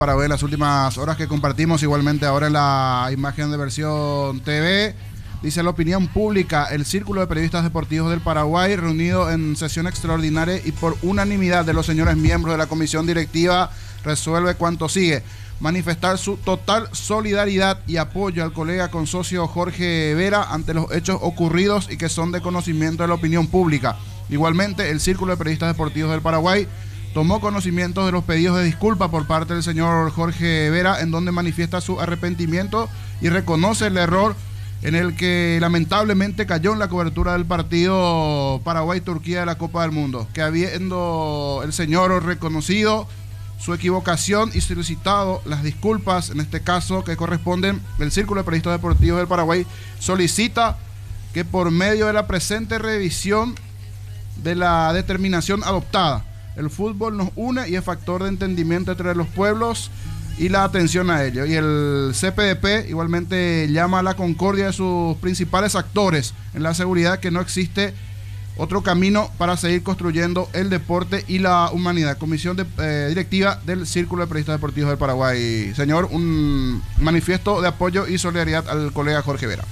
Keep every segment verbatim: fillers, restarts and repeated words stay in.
Para ver las últimas horas que compartimos, igualmente ahora en la imagen de versión T V, dice la opinión pública, el Círculo de Periodistas Deportivos del Paraguay, reunido en sesión extraordinaria y por unanimidad de los señores miembros de la comisión directiva, resuelve cuanto sigue: manifestar su total solidaridad y apoyo al colega consocio Jorge Vera ante los hechos ocurridos y que son de conocimiento de la opinión pública. Igualmente, el Círculo de Periodistas Deportivos del Paraguay tomó conocimiento de los pedidos de disculpa por parte del señor Jorge Vera, en donde manifiesta su arrepentimiento y reconoce el error en el que lamentablemente cayó en la cobertura del partido Paraguay-Turquía de la Copa del Mundo, que habiendo el señor reconocido su equivocación y solicitado las disculpas, en este caso que corresponden, el Círculo de Periodistas Deportivos del Paraguay solicita que por medio de la presente revisión de la determinación adoptada, el fútbol nos une y es factor de entendimiento entre los pueblos y la atención a ello. Y el C P D P igualmente llama a la concordia de sus principales actores en la seguridad, que no existe otro camino para seguir construyendo el deporte y la humanidad. Comisión de, eh, directiva del Círculo de Periodistas Deportivos del Paraguay. Señor, un manifiesto de apoyo y solidaridad al colega Jorge Vera.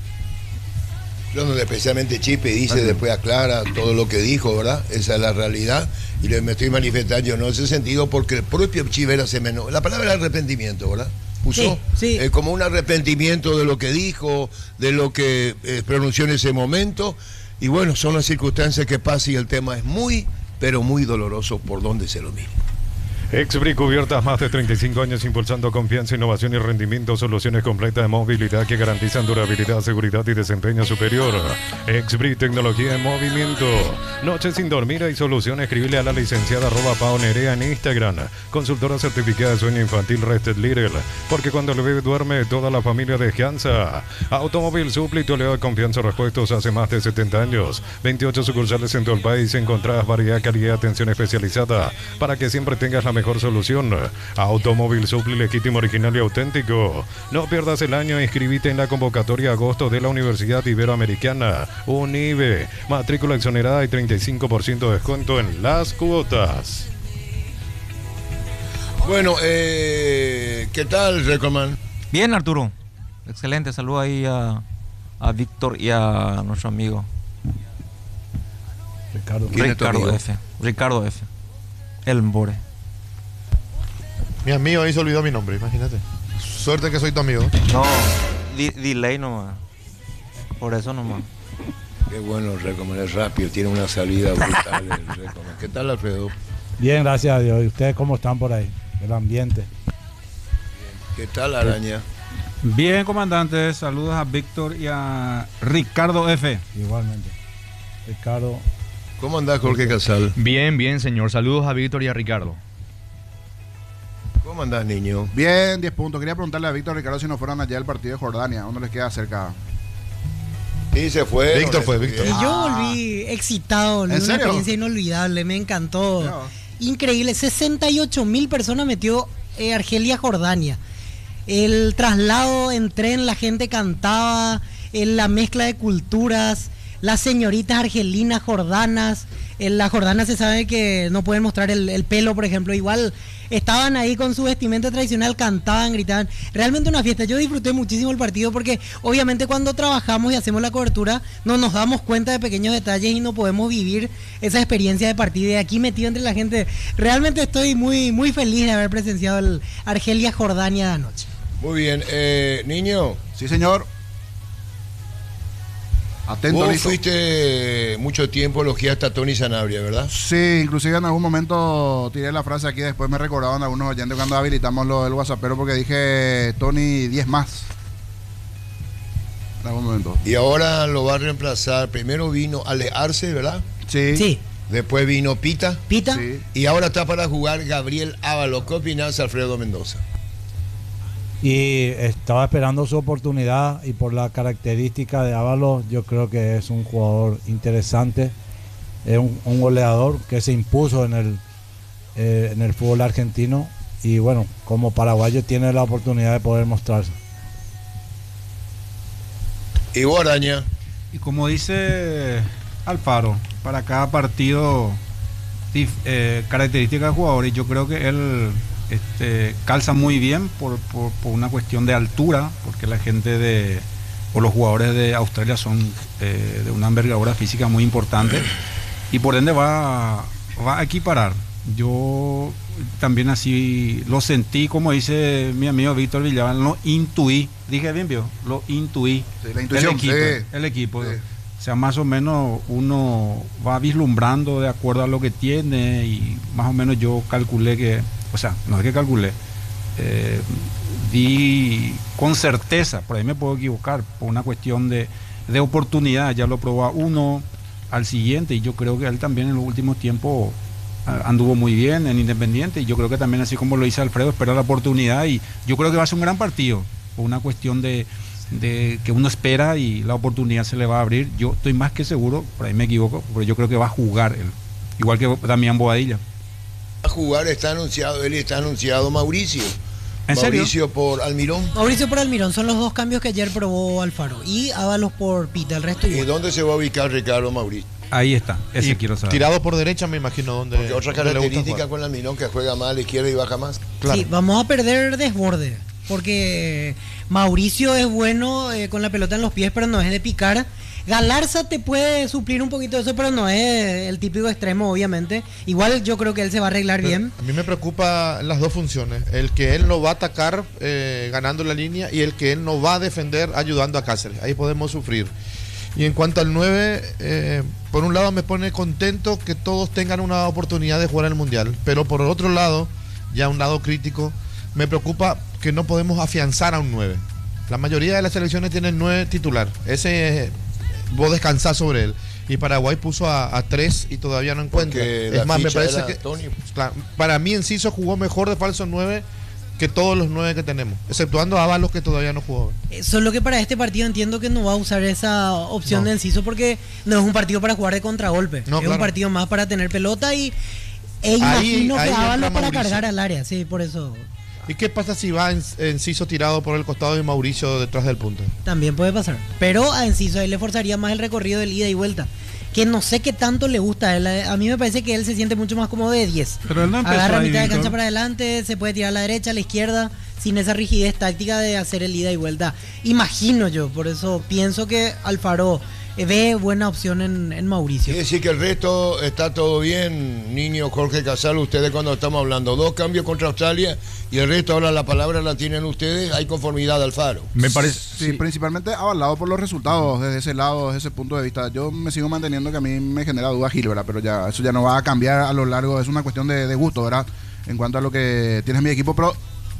Donde especialmente Chipe dice, uh-huh. después aclara todo lo que dijo, ¿verdad? Esa es la realidad, y me estoy manifestando yo no en ese sentido, porque el propio Chivera se me... La palabra arrepentimiento, ¿verdad? Puso sí, sí. Eh, como un arrepentimiento de lo que dijo, de lo que eh, pronunció en ese momento, y bueno, son las circunstancias que pasan y el tema es muy, pero muy doloroso por donde se lo mire. Expri Cubiertas, más de treinta y cinco años impulsando confianza, innovación y rendimiento, soluciones completas de movilidad que garantizan durabilidad, seguridad y desempeño superior. Expri, tecnología en movimiento. Noche sin dormir hay solución. Escribile a la licenciada arroba Pao Nerea en Instagram. Consultora certificada de sueño infantil Rested Little, porque cuando el bebé duerme toda la familia descansa. Automóvil Supli, tu aliado de confianza, repuestos hace más de setenta años. veintiocho sucursales en todo el país, encontrarás variedad, calidad y atención especializada para que siempre tengas la mejor solución. Automóvil Supli, legítimo, original y auténtico. No pierdas el año, inscribite en la convocatoria agosto de la Universidad Iberoamericana, UNIBE. Matrícula exonerada y treinta y cinco por ciento de descuento en las cuotas. Bueno, eh, ¿qué tal, Recordman? Bien, Arturo. Excelente. Saludo ahí a, a Víctor y a nuestro amigo Ricardo, Ricardo F. Ricardo F. El Mbore. Mi amigo ahí se olvidó mi nombre, imagínate. Suerte que soy tu amigo. No, di, delay nomás. Por eso nomás. Qué bueno, Recoman, es rápido, tiene una salida brutal el Recoman. ¿Qué tal, Alfredo? Bien, gracias a Dios. ¿Y ustedes cómo están por ahí? El ambiente. Bien. ¿Qué tal, Araña? Bien, comandante. Saludos a Víctor y a Ricardo F. Igualmente. Ricardo. ¿Cómo andás, Jorge Casal? Bien, bien, señor. Saludos a Víctor y a Ricardo. ¿Cómo andás, niño? Bien, diez puntos. Quería preguntarle a Víctor y Ricardo si no fueron allá al partido de Jordania. ¿Dónde les queda cerca? Sí, se fue. Víctor fue, Víctor. Y yo volví excitado, ¿En una serio? experiencia inolvidable, me encantó. No. Increíble, sesenta y ocho mil personas metió eh, Argelia Jordania. El traslado en tren, la gente cantaba, en la mezcla de culturas, las señoritas argelinas, jordanas. En la jordana se sabe que no pueden mostrar el, el pelo, por ejemplo. Igual estaban ahí con su vestimenta tradicional, cantaban, gritaban. Realmente una fiesta. Yo disfruté muchísimo el partido porque obviamente cuando trabajamos y hacemos la cobertura no nos damos cuenta de pequeños detalles y no podemos vivir esa experiencia de partido. Y aquí metido entre la gente, realmente estoy muy, muy feliz de haber presenciado el Argelia-Jordania de anoche. Muy bien. Eh, niño. Sí, señor. Atento, Vos listo. fuiste mucho tiempo elogiaste a Tony Sanabria, ¿verdad? Sí, inclusive en algún momento tiré la frase aquí, después me recordaban algunos oyentes cuando habilitamos lo del WhatsAppero, porque dije Tony diez más. En algún momento. Y ahora lo va a reemplazar. Primero vino Ale Arce, ¿verdad? Sí. Sí. Después vino Pita. Pita. Sí. Y ahora está para jugar Gabriel Ábalos. ¿Qué opinás, Alfredo Mendoza? Y estaba esperando su oportunidad, y por la característica de Ábalos yo creo que es un jugador interesante, es un, un goleador que se impuso en el, eh, en el fútbol argentino, y bueno, como paraguayo tiene la oportunidad de poder mostrarse. Y Guaraña. Y como dice Alfaro, para cada partido, eh, características de jugadores, yo creo que él este, calza muy bien por, por, por una cuestión de altura, porque la gente de, o los jugadores de Australia son eh, de una envergadura física muy importante y por ende va, va a equiparar. Yo también así lo sentí, como dice mi amigo Víctor Villaban, lo intuí, dije bien, ¿vio? Lo intuí. Sí, la intuición, el equipo, sí. el equipo. Sí. O sea, más o menos uno va vislumbrando de acuerdo a lo que tiene y más o menos yo calculé que, o sea, no es que calculé, eh, di con certeza, por ahí me puedo equivocar, por una cuestión de, de oportunidad, ya lo probó a uno, al siguiente, y yo creo que él también en los últimos tiempos anduvo muy bien en Independiente, y yo creo que también, así como lo dice Alfredo, espera la oportunidad, y yo creo que va a ser un gran partido, por una cuestión de, de que uno espera y la oportunidad se le va a abrir. Yo estoy más que seguro, por ahí me equivoco, pero yo creo que va a jugar él, igual que Damián Bobadilla. A jugar está anunciado, él está anunciado Mauricio. ¿En serio? Mauricio por Almirón. Mauricio por Almirón, son los dos cambios que ayer probó Alfaro. Y Ábalos por Pita, el resto ¿Y igual. dónde se va a ubicar Ricardo Mauricio? Ahí está, ese Y quiero saber. tirado por derecha, me imagino, donde. Porque otra donde le gusta característica jugar. con Almirón, que juega más a la izquierda y baja más. Claro. Sí, vamos a perder desborde. Porque Mauricio es bueno eh, con la pelota en los pies, pero no es de picar. Galarza te puede suplir un poquito de eso, pero no es el típico extremo, obviamente. Igual yo creo que él se va a arreglar Pero bien. a mí me preocupa las dos funciones. El que él no va a atacar eh, ganando la línea y el que él no va a defender ayudando a Cáceres. Ahí podemos sufrir. Y en cuanto al nueve, eh, por un lado me pone contento que todos tengan una oportunidad de jugar el Mundial. Pero por otro lado, ya un lado crítico, me preocupa que no podemos afianzar a un nueve. La mayoría de las selecciones tienen nueve titular. Ese... vos descansás sobre él. Y Paraguay puso a, a tres y todavía no encuentra. Porque Es la más, me ficha parece era que Tony. claro, para mí Enciso jugó mejor de falso nueve que todos los nueve que tenemos, exceptuando a Ábalos, que todavía no jugó. Eh, Solo que para este partido entiendo que no va a usar esa opción No. de Enciso, porque no es un partido para jugar de contragolpe. No, es claro. un partido más para tener pelota y e Ahí- imagino ahí que entra Ábalos para Mauricio. cargar al área. Sí, por eso ¿Y qué pasa si va En- Enciso tirado por el costado y Mauricio detrás del punto? también puede pasar. Pero a Enciso ahí le forzaría más el recorrido del ida y vuelta. Que no sé qué tanto le gusta a él. A mí me parece que él se siente mucho más cómodo de diez. Pero él no empezó Agarra ahí, mitad de Víctor. cancha para adelante, se puede tirar a la derecha, a la izquierda, sin esa rigidez táctica de hacer el ida y vuelta. Imagino yo, por eso pienso que Alfaro eh, ve buena opción en, en Mauricio. Quiere decir que el resto está todo bien, niño Jorge Casal. Ustedes, cuando estamos hablando dos cambios contra Australia y el resto, ahora la palabra la tienen ustedes, hay conformidad de Alfaro. Me parece. Sí, principalmente avalado por los resultados desde ese lado, desde ese punto de vista. Yo me sigo manteniendo que a mí me genera duda Gil, ¿verdad? Pero ya eso ya no va a cambiar a lo largo, es una cuestión de, de gusto, ¿verdad? En cuanto a lo que tiene mi equipo, pero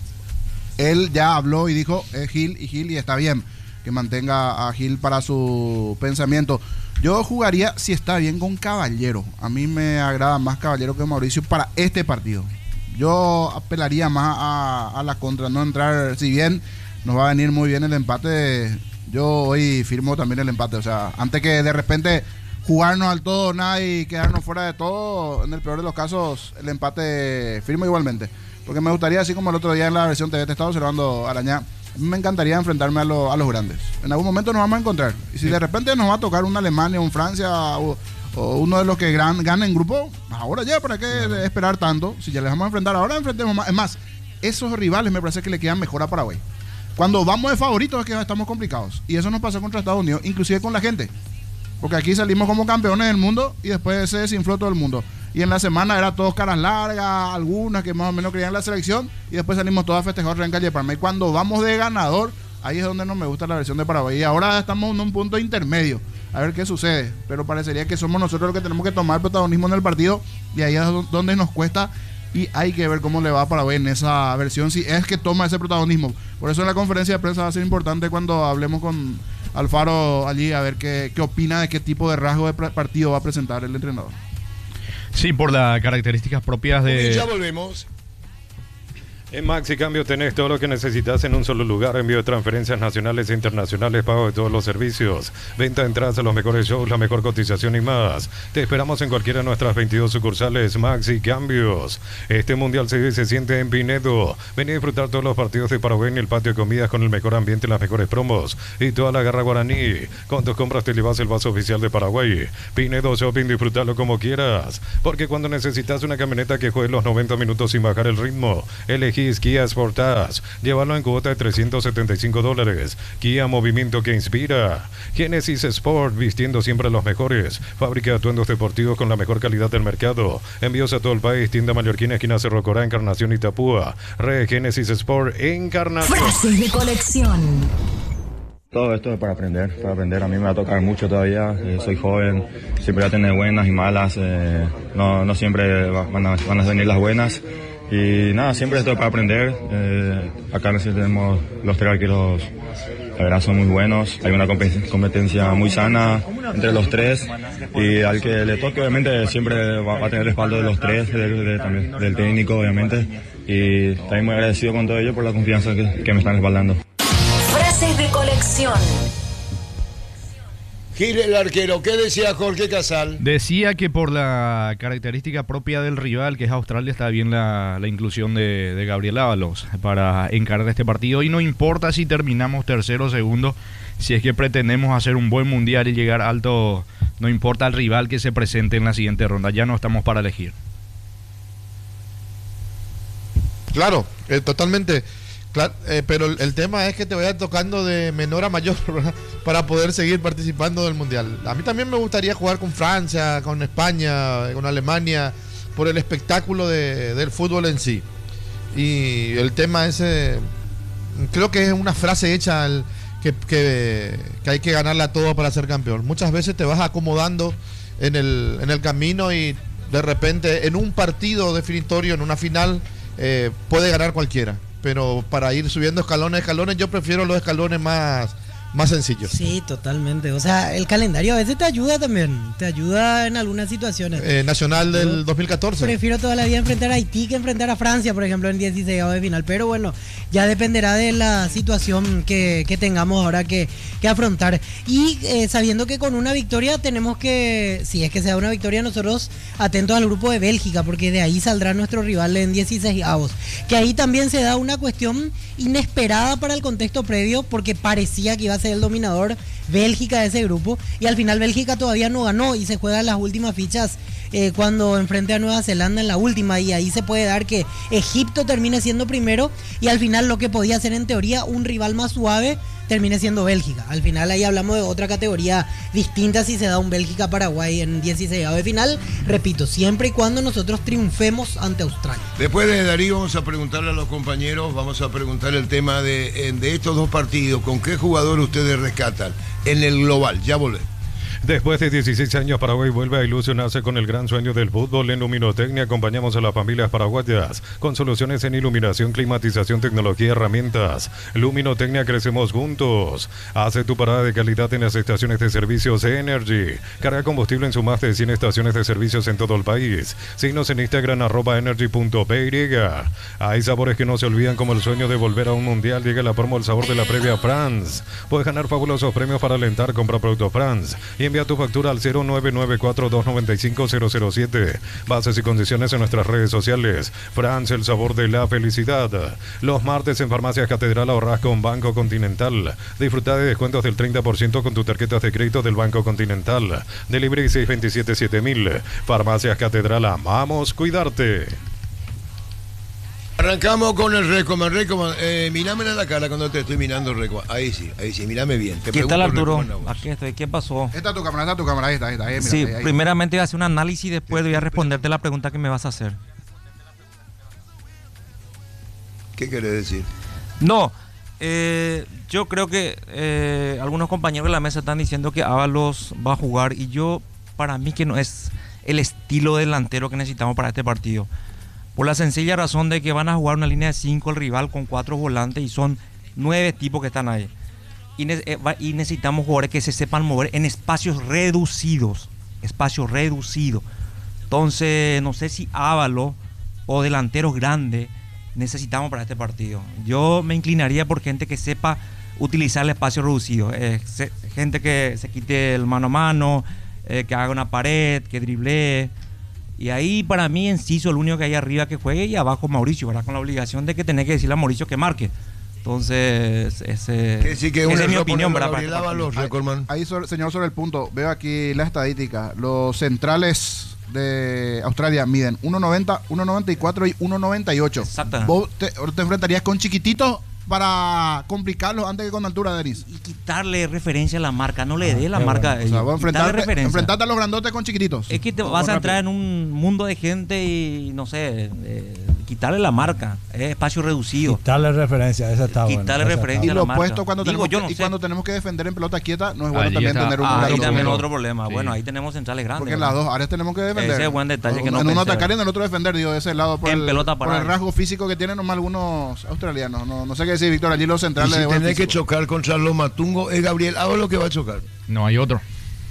él ya habló y dijo, es Gil y Gil, y está bien que mantenga a Gil para su pensamiento. Yo jugaría, si está bien, con Caballero. A mí me agrada más Caballero que Mauricio para este partido. Yo apelaría más a, a la contra, no entrar, si bien nos va a venir muy bien el empate, yo hoy firmo también el empate. O sea, antes que de repente jugarnos al todo, nada y quedarnos fuera de todo, en el peor de los casos, el empate firmo igualmente. Porque me gustaría, así como el otro día en la versión T V te estaba observando, Arañá, me encantaría enfrentarme a, lo, a los grandes. En algún momento nos vamos a encontrar. Y si de repente nos va a tocar una Alemania, un Francia o, o uno de los que gran, ganen grupo, ahora ya, ¿para qué esperar tanto? Si ya les vamos a enfrentar ahora, enfrentemos más. Es más, esos rivales me parece que le quedan mejor a Paraguay. Cuando vamos de favoritos es que estamos complicados. Y eso nos pasó contra Estados Unidos, inclusive con la gente. Porque aquí salimos como campeones del mundo y después se desinfló todo el mundo. Y en la semana era todos caras largas, algunas que más o menos creían en la selección, y después salimos todos a festejar en Calle Palma. Y cuando vamos de ganador, ahí es donde no me gusta la versión de Paraguay. Y ahora estamos en un punto intermedio, a ver qué sucede. Pero parecería que somos nosotros los que tenemos que tomar protagonismo en el partido, y ahí es donde nos cuesta, y hay que ver cómo le va a Paraguay en esa versión, si es que toma ese protagonismo. Por eso en la conferencia de prensa va a ser importante cuando hablemos con Alfaro allí, a ver qué, qué opina de qué tipo de rasgo de partido va a presentar el entrenador. Sí, por las características propias Ok, de. ya volvemos. En Maxi Cambio tenés todo lo que necesitas en un solo lugar. Envío de transferencias nacionales e internacionales, pago de todos los servicios, venta de entradas a los mejores shows, la mejor cotización y más. Te esperamos en cualquiera de nuestras veintidós sucursales. Maxi Cambios. Este mundial se, se siente en Pinedo. Ven a disfrutar todos los partidos de Paraguay en el patio de comidas con el mejor ambiente, las mejores promos y toda la garra guaraní. Con tus compras te llevas el vaso oficial de Paraguay. Pinedo Shopping, disfrutarlo como quieras. Porque cuando necesitas una camioneta que juegue los noventa minutos sin bajar el ritmo, elegí Kia Sportage. Llévalo en cuota de trescientos setenta y cinco dólares. Kia, movimiento que inspira. Genesis Sport, vistiendo siempre a los mejores. Fábrica de atuendos deportivos con la mejor calidad del mercado. Envíos a todo el país. Tienda Mallorquina, esquina Cerro Corá, Encarnación y Tapúa. Red Genesis Sport, Encarnación. Frases de colección. Todo esto es para aprender, para aprender. A mí me va a tocar mucho todavía. Eh, soy joven, siempre voy a tener buenas y malas. Eh, no, no siempre van a, van a venir las buenas. Y nada, siempre esto es para aprender. Eh, acá tenemos los tres arqueros, la verdad son muy buenos. Hay una competencia muy sana entre los tres. Y al que le toque, obviamente, siempre va, va a tener el respaldo de los tres, de, de, también, del técnico, obviamente. Y también muy agradecido con todo ello por la confianza que, que me están respaldando. Frases de colección. Gil, el arquero, ¿qué decía Jorge Casal? Decía que por la característica propia del rival, que es Australia, está bien la, la inclusión de, de Gabriel Ábalos para encarar este partido. Y no importa si terminamos tercero o segundo, si es que pretendemos hacer un buen mundial y llegar alto, no importa el rival que se presente en la siguiente ronda, ya no estamos para elegir. Claro, eh, totalmente. Claro, eh, pero el, el tema es que te vaya tocando de menor a mayor, ¿verdad? Para poder seguir participando del Mundial. A mí también me gustaría jugar con Francia, con España, con Alemania, por el espectáculo de, del fútbol en sí. Y el tema ese, creo que es una frase hecha al, que, que, que hay que ganarla todo para ser campeón. Muchas veces te vas acomodando en el, en el camino y de repente en un partido definitorio, en una final, eh, puede ganar cualquiera. Pero para ir subiendo escalones, escalones, yo prefiero los escalones más, más sencillos. Sí, totalmente. O sea, el calendario a veces te ayuda también. Te ayuda en algunas situaciones. Eh, Nacional del yo dos mil catorce. Prefiero toda la vida enfrentar a Haití que enfrentar a Francia, por ejemplo, en dieciséis de final. Pero bueno, ya dependerá de la situación que, que tengamos ahora que, que afrontar. Y eh, sabiendo que con una victoria tenemos que, si es que se da una victoria, nosotros atentos al grupo de Bélgica, porque de ahí saldrá nuestro rival en dieciséis avos. Que ahí también se da una cuestión inesperada para el contexto previo, porque parecía que iba a ser el dominador Bélgica de ese grupo, y al final Bélgica todavía no ganó y se juegan las últimas fichas eh, cuando enfrente a Nueva Zelanda en la última, y ahí se puede dar que Egipto termine siendo primero y al final lo que podía ser en teoría un rival más suave termine siendo Bélgica. Al final ahí hablamos de otra categoría distinta si se da un Bélgica-Paraguay en dieciséis de final, repito, siempre y cuando nosotros triunfemos ante Australia. Después de Darío vamos a preguntarle a los compañeros, vamos a preguntar el tema de, de estos dos partidos, ¿con qué jugador ustedes rescatan en el global? Ya volvemos. Después de dieciséis años, Paraguay vuelve a ilusionarse con el gran sueño del fútbol. En Luminotecnia acompañamos a las familias paraguayas con soluciones en iluminación, climatización, tecnología y herramientas. Luminotecnia, crecemos juntos. Hace tu parada de calidad en las estaciones de servicios Energy. Carga combustible en sus más de cien estaciones de servicios en todo el país. Síguenos en Instagram, arroba energy punto p y. Hay sabores que no se olvidan, como el sueño de volver a un mundial. Llega la promo El Sabor de la Previa France. Puedes ganar fabulosos premios para alentar. Compra Producto France y envía tu factura al cero nueve nueve cuatro dos nueve cinco cero cero siete. Bases y condiciones en nuestras redes sociales. France, el sabor de la felicidad. Los martes en Farmacias Catedral ahorras con Banco Continental. Disfruta de descuentos del treinta por ciento con tus tarjetas de crédito del Banco Continental. Delivery seis dos siete siete mil. Farmacias Catedral, amamos cuidarte. Arrancamos con el Reco, Reco, eh, mirame a la cara cuando te estoy mirando, Reco. Ahí sí, ahí sí, mirame bien. Te ¿Qué tal, Arturo? Reco, Aquí estoy. ¿Qué pasó? Esta es tu cámara, esta es tu cámara, ahí está, ahí está. Ahí, mira, sí, ahí, ahí. primeramente voy a hacer un análisis y después voy a responderte la pregunta que me vas a hacer. ¿Qué querés decir? No, eh, yo creo que eh, algunos compañeros de la mesa están diciendo que Ábalos va a jugar y yo, para mí que no es el estilo delantero que necesitamos para este partido. Por la sencilla razón de que van a jugar una línea de cinco el rival con cuatro volantes y son nueve tipos que están ahí. Y, ne eh, y necesitamos jugadores que se sepan mover en espacios reducidos. Espacios reducidos. Entonces, no sé si Ábalos o delanteros grandes necesitamos para este partido. Yo me inclinaría por gente que sepa utilizar el espacio reducido, eh, se, gente que se quite el mano a mano, eh, que haga una pared, que driblee. Y ahí para mí Enciso el único que hay arriba que juegue y abajo Mauricio, ¿verdad? Con la obligación de que tenés que decirle a Mauricio que marque. Entonces, ese, que sí que esa es, es mi opinión, ¿verdad? Ahí, ahí sobre, señor, sobre el punto, veo aquí la estadística. Los centrales de Australia miden uno noventa, uno noventa y cuatro y uno noventa y ocho. Exactamente. ¿Vos te, te enfrentarías con chiquititos para complicarlos antes que con altura, Denis? Y quitarle referencia a la marca, no le dé la marca. Bueno. O sea, vos enfrentarte, enfrentarte a los grandotes con chiquititos. Es que te vas a entrar en un mundo de gente y no sé, eh, quitarle la marca, es espacio reducido. Quitarle referencia, esa está buena. Quitarle referencia y a la lo marca. opuesto cuando tenemos, Digo, yo que, no y sé. cuando tenemos que defender en pelota quieta, no es bueno Allí también está. tener un Ah, ahí largo también número. otro problema. Sí. Bueno, ahí tenemos centrales grandes. Porque en ¿verdad? las dos áreas tenemos que defender. Ese es buen detalle que no en uno pensé, atacar y ¿verdad? en el otro defender, digo, de ese lado por, En el, pelota por parada. el rasgo físico que tienen nomás algunos australianos. No, no sé qué decir, Víctor, allí los Y centrales si de buen tenés que físico. chocar contra los Matungo, es Gabriel Ábalos que va a chocar. No hay otro.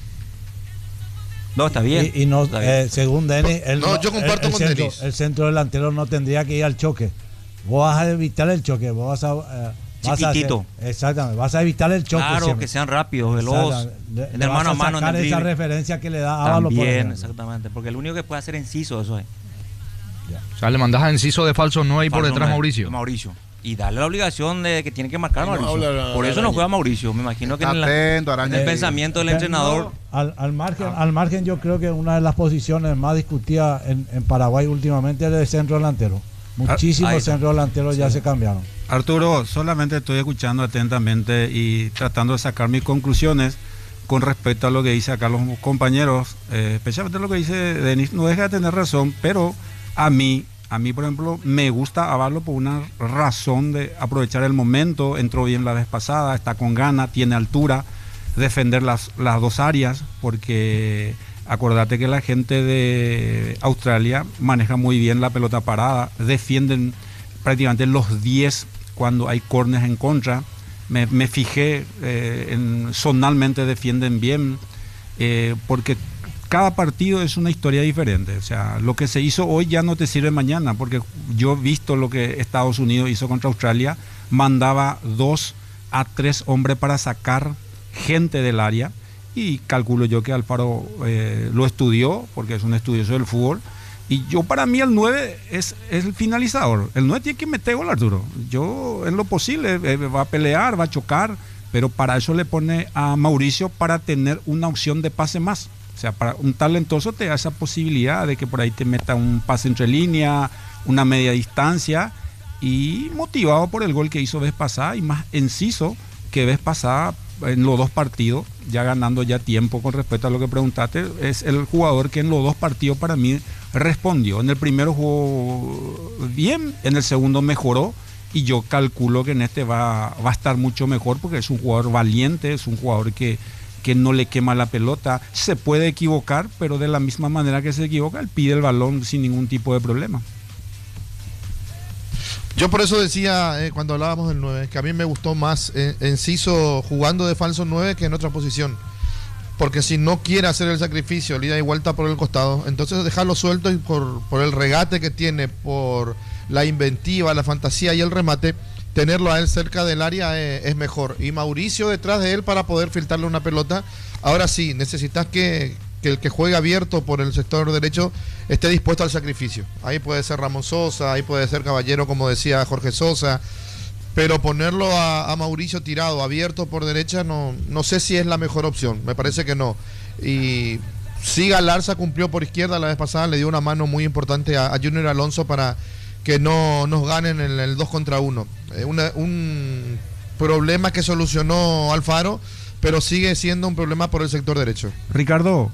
No, está bien. Y, y no, Está bien. eh, según Denis, el, No, yo comparto el, el con centro, Denis. el centro delantero no tendría que ir al choque. Vos vas a evitar el choque, vos vas a... eh, vas a Chiquitito. hacer- exactamente, vas a evitar el choque. Claro, siempre. que sean rápidos, veloz, Exactamente. Le- en le el vas mano a mano, en sacar el esa drible. referencia que le da Ábalos, por También, ejemplo. exactamente, porque el único que puede hacer Enciso eso es. O sea, le mandás a Enciso de falso nueve y por Falso detrás nueve, Mauricio. Mauricio. Y darle la obligación de que tiene que marcar No Mauricio. habla la- Por la eso no araña. juega Mauricio. Me imagino que Está en, la- atento, Araña. en el Eh, pensamiento del Eh, entrenador. no, al, al margen, al margen yo creo que una de las posiciones más discutidas en, en Paraguay últimamente es el de centro delantero. Muchísimos ahí está. centros delanteros ya se cambiaron. Arturo, solamente estoy escuchando atentamente y tratando de sacar mis conclusiones con respecto a lo que dice acá los compañeros, eh, especialmente lo que dice Denis. No deja de tener razón, pero a mí, a mí por ejemplo, me gusta Ábalos por una razón de aprovechar el momento. Entró bien la vez pasada, está con gana, tiene altura, defender las, las dos áreas, porque acordate que la gente de Australia maneja muy bien la pelota parada, defienden prácticamente los diez cuando hay corners en contra. Me, me fijé, eh, en, zonalmente defienden bien, eh, porque cada partido es una historia diferente. O sea, lo que se hizo hoy ya no te sirve mañana, porque yo he visto lo que Estados Unidos hizo contra Australia, mandaba dos a tres hombres para sacar gente del área, y calculo yo que Alfaro eh, lo estudió, porque es un estudioso del fútbol. Y yo, para mí, el nueve es, es el finalizador. El nueve tiene que meter gol, Arturo. Yo, en lo posible, eh, va a pelear, va a chocar, pero para eso le pone a Mauricio para tener una opción de pase más. O sea, para un talentoso te da esa posibilidad de que por ahí te meta un pase entre línea, una media distancia, y motivado por el gol que hizo vez pasada, y más Enciso que vez pasada en los dos partidos, ya ganando ya tiempo con respecto a lo que preguntaste, es el jugador que en los dos partidos para mí respondió. En el primero jugó bien, en el segundo mejoró, y yo calculo que en este va, va a estar mucho mejor, porque es un jugador valiente, es un jugador que, que no le quema la pelota, se puede equivocar, pero de la misma manera que se equivoca, él pide el balón sin ningún tipo de problema. Yo por eso decía, eh, cuando hablábamos del nueve, que a mí me gustó más eh, Enciso jugando de falso nueve que en otra posición. Porque si no quiere hacer el sacrificio, el ida y vuelta por el costado, entonces dejarlo suelto, y por, por el regate que tiene, por la inventiva, la fantasía y el remate, tenerlo a él cerca del área es, es mejor. Y Mauricio detrás de él para poder filtrarle una pelota. Ahora sí, necesitas que, que el que juegue abierto por el sector derecho esté dispuesto al sacrificio. Ahí puede ser Ramón Sosa, ahí puede ser Caballero, como decía Jorge Sosa, pero ponerlo a, a Mauricio tirado, abierto por derecha, no, no sé si es la mejor opción, me parece que no. Y sí, Galarza cumplió por izquierda la vez pasada, le dio una mano muy importante a, a Junior Alonso para que no nos ganen el, el dos contra uno. Eh, una, un problema que solucionó Alfaro, pero sigue siendo un problema por el sector derecho. Ricardo.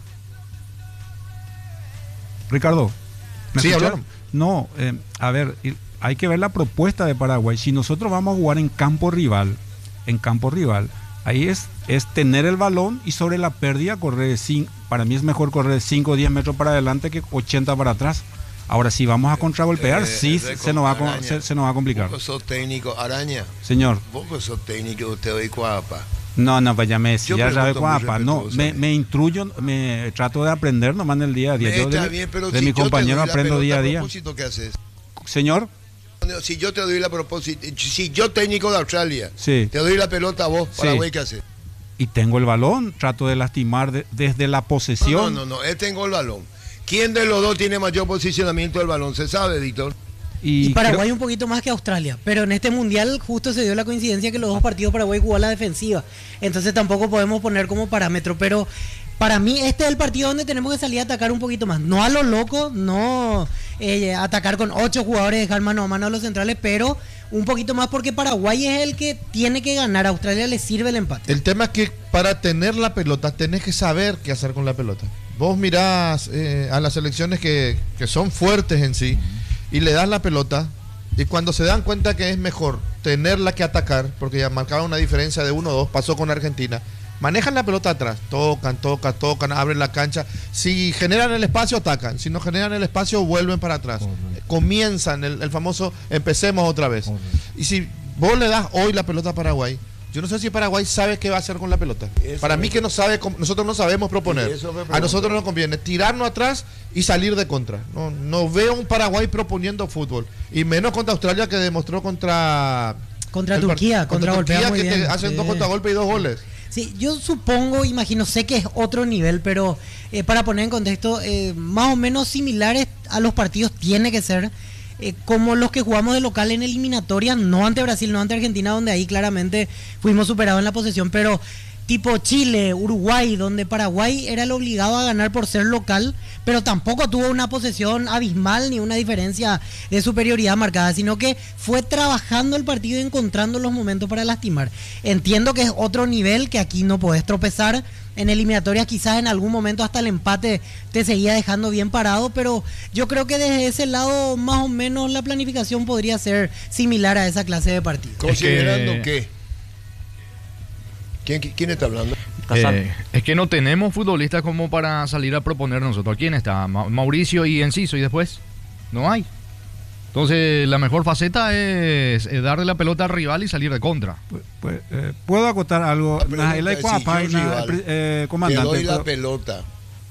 Ricardo. ¿me Sí, escuchas? hablaron. No, eh, a ver, y- hay que ver la propuesta de Paraguay. Si nosotros vamos a jugar en campo rival, en campo rival, ahí es, es tener el balón y sobre la pérdida correr, cin- para mí es mejor correr cinco o diez metros para adelante que ochenta para atrás. Ahora, si vamos a contragolpear, Eh, sí eh, se nos, va a, con- Araña. se, se nos va a complicar. Vos que sos técnico, Araña. Señor. Vos que sos técnico, usted hoy cuapa. No, no, pues ya me Yo decía, ya sabe pregunto muy guapa. No, me, respetuosamente. me instruyo, me trato de aprender nomás en el día a día. Yo Está de, bien, pero de si mi yo te compañero doy la aprendo pelota, día a ¿a día. propósito qué haces? Señor, Si yo te doy la propósito, si yo técnico de Australia, Sí. te doy la pelota a vos, Sí. Paraguay, ¿qué haces? Y tengo el balón, trato de lastimar de- desde la posesión. No, no, no, él tengo el balón. ¿Quién de los dos tiene mayor posicionamiento del balón? ¿Se sabe, Víctor? Y, Paraguay un poquito más que Australia, pero en este mundial justo se dio la coincidencia que los dos partidos Paraguay jugó a la defensiva, entonces tampoco podemos poner como parámetro, pero para mí este es el partido donde tenemos que salir a atacar un poquito más, no a lo loco, no eh, atacar con ocho jugadores, dejar mano a mano a los centrales, pero un poquito más porque Paraguay es el que tiene que ganar, a Australia le sirve el empate. El tema es que para tener la pelota tenés que saber qué hacer con la pelota. Vos mirás eh, a las selecciones que, que son fuertes en sí y le das la pelota y cuando se dan cuenta que es mejor tenerla que atacar, porque ya marcaba una diferencia de uno o dos, pasó con Argentina, manejan la pelota atrás, tocan, tocan, tocan, abren la cancha, si generan el espacio atacan, si no generan el espacio vuelven para atrás, Correcto. comienzan el, el famoso empecemos otra vez. Correcto. Y si vos le das hoy la pelota a Paraguay, yo no sé si Paraguay sabe qué va a hacer con la pelota. Eso Para mí que no sabe, nosotros no sabemos proponer. A nosotros nos conviene tirarnos atrás y salir de contra. No, no veo un Paraguay proponiendo fútbol. Y menos contra Australia, que demostró contra... Contra Turquía, contra, contra Turquía, muy que bien. te hacen Sí. dos contragolpes y dos goles. Sí, yo supongo, imagino, sé que es otro nivel, pero eh, para poner en contexto, eh, más o menos similares a los partidos tiene que ser eh, como los que jugamos de local en eliminatoria, no ante Brasil, no ante Argentina, donde ahí claramente fuimos superados en la posesión, pero tipo Chile, Uruguay, donde Paraguay era el obligado a ganar por ser local, pero tampoco tuvo una posesión abismal ni una diferencia de superioridad marcada, sino que fue trabajando el partido y encontrando los momentos para lastimar. Entiendo que es otro nivel, que aquí no podés tropezar. En eliminatorias quizás en algún momento hasta el empate te seguía dejando bien parado, pero yo creo que desde ese lado más o menos la planificación podría ser similar a esa clase de partido. ¿Considerando que... qué? ¿Quién, ¿Quién está hablando? Eh, es que no tenemos futbolistas como para salir a proponer nosotros. ¿Quién está? Ma- Mauricio y Enciso, y después no hay. Entonces la mejor faceta es, es darle la pelota al rival y salir de contra. Pues, pues, eh, puedo acotar algo. La pregunta es, si yo, rival, eh, comandante, te doy la puedo, pelota.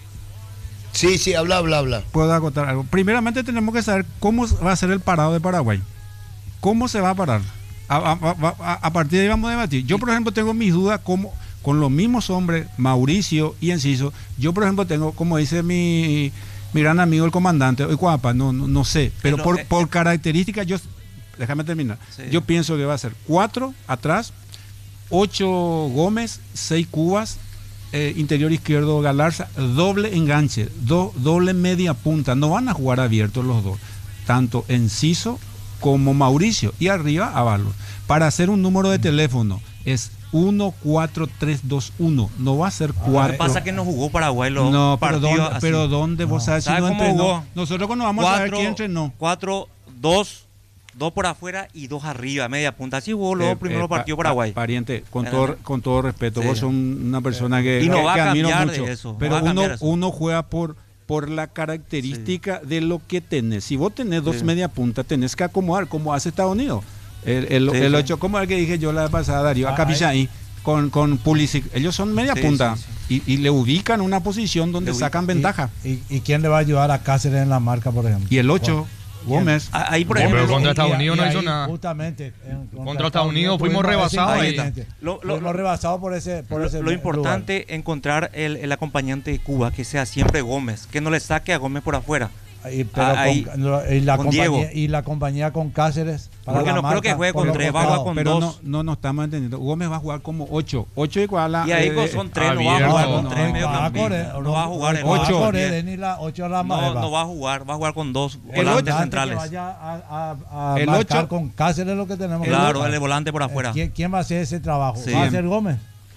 Sí, sí, habla, habla, habla. Puedo acotar algo. Primeramente tenemos que saber cómo va a ser el parado de Paraguay. ¿Cómo se va a parar? A, a, a, a partir de ahí vamos a debatir. Yo, por ejemplo, tengo mis dudas como con los mismos hombres, Mauricio y Enciso. Yo, por ejemplo, tengo, como dice mi, mi gran amigo el comandante, hoy guapa, no, no, no sé, pero Pero, por, eh, por características, yo, déjame terminar. Sí. Yo pienso que va a ser cuatro atrás, ocho Gómez, seis Cubas, eh, interior izquierdo Galarza, doble enganche, do, doble media punta. No van a jugar abiertos los dos, tanto Enciso como Mauricio, y arriba Ábalos. Para hacer un número de teléfono es uno cuatro tres dos uno, no va a ser cuatro. Lo que pasa es que no jugó Paraguay los No, pero partidos ¿dónde, así. pero ¿dónde vos sabes si ¿Sabe no cómo entrenó? jugó? Nosotros cuando vamos a saber quién entrenó. Cuatro, dos, dos por afuera y dos arriba, media punta. Así jugó los Eh, dos primeros eh, pa- partidos Paraguay. pa- Pariente, con Eh, todo, con todo respeto, sí. vos sos una persona que, Y no que- va a que admiro cambiar de mucho. eso, no Pero va a uno, cambiar eso. uno juega por, por la característica de lo que tenés. Si vos tenés dos Sí. media punta, tenés que acomodar como hace Estados Unidos. El, el, Sí, el sí. ocho, como el que dije yo la vez pasada, Darío, Ah, acá ahí, con, con Pulisic. Ellos son media Sí, punta sí, Y, y le ubican una posición donde Le ubican. sacan ventaja. ¿Y, y, y quién le va a ayudar a Cáceres en la marca, por ejemplo? Y el ocho, Gómez. Ah, Ahí, por No, pero ejemplo, contra Y- Estados y- Unidos y no hizo ahí, nada. Justamente. en- Contra Estados Unidos fuimos rebasados ahí. evidentemente. Lo- lo- Fuimos rebasados por ese, por lo, ese lo lugar. importante es encontrar el, el acompañante de Cuba, que sea siempre Gómez, que no le saque a Gómez por afuera. Y, pero Ah, ahí, con, lo- y, la con compañía, Diego. y la compañía con Cáceres. Para Porque la no creo marca, que juegue por con los tres, va a jugar costados. con Pero no, dos. no, no estamos entendiendo. Gómez va a jugar como ocho. ocho igual a. Y ahí eh, son tres, no va a abierto. jugar con No, tres no, medio va a correr, campistas. No va a jugar en no va a ocho. correr, Denis, la ocho a la No, Maeva. no va a jugar, va a jugar con dos El volantes ocho- centrales. Que vaya a, a, a El marcar ocho- con Cáceres lo que tenemos que Claro, hacer. el volante por afuera. ¿Quién, quién va a hacer ese trabajo? Sí. ¿Va a ser Gómez?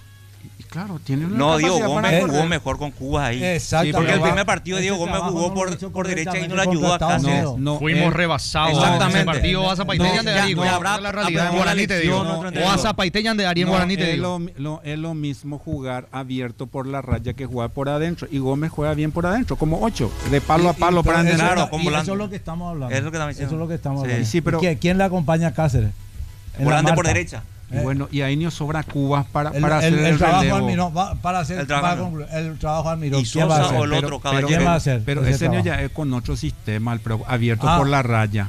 Y claro, tiene una No, Diego capacidad para Gómez correr. jugó mejor con Cuba ahí. Exactamente. porque el Va- primer partido ese Diego Gómez trabajo jugó no por- lo hizo por derecha y no correctamente le ayudó a contra Estados Cáceres. Unidos. No, Fuimos él- rebasados. Exactamente. Ese partido a Zapaiteñan de No, Darío. ya, Esa ya es habrá- la realidad en habrá guaraní te digo. lección, otro O a entrenador. Zapaiteñan de Darío en No, guaraní te es, digo. lo, lo- es lo mismo jugar abierto por la raya que jugar por adentro. Y Gómez juega bien por adentro, como ocho, de palo a Y- y- palo para pero eso, entrenar. Claro, no- con y volante. eso es lo que estamos hablando. Es lo que estamos diciendo. Eso es lo que estamos Sí. hablando. Sí, pero- ¿Y quién, quién le acompaña a Cáceres? En la Volante por marca. derecha. Y bueno, y ahí nos sobra Cubas para, El, para el- hacer el el, trabajo relevo. Almirón, va- para hacer El trabajo para Almirón. concluir, el trabajo Almirón. Y ¿Quién va a Sosa hacer? o el otro Pero- caballero. ¿Quién va a hacer? Pero ese ese año trabajo? ya es con otro sistema, el pro- abierto Ah. por la raya.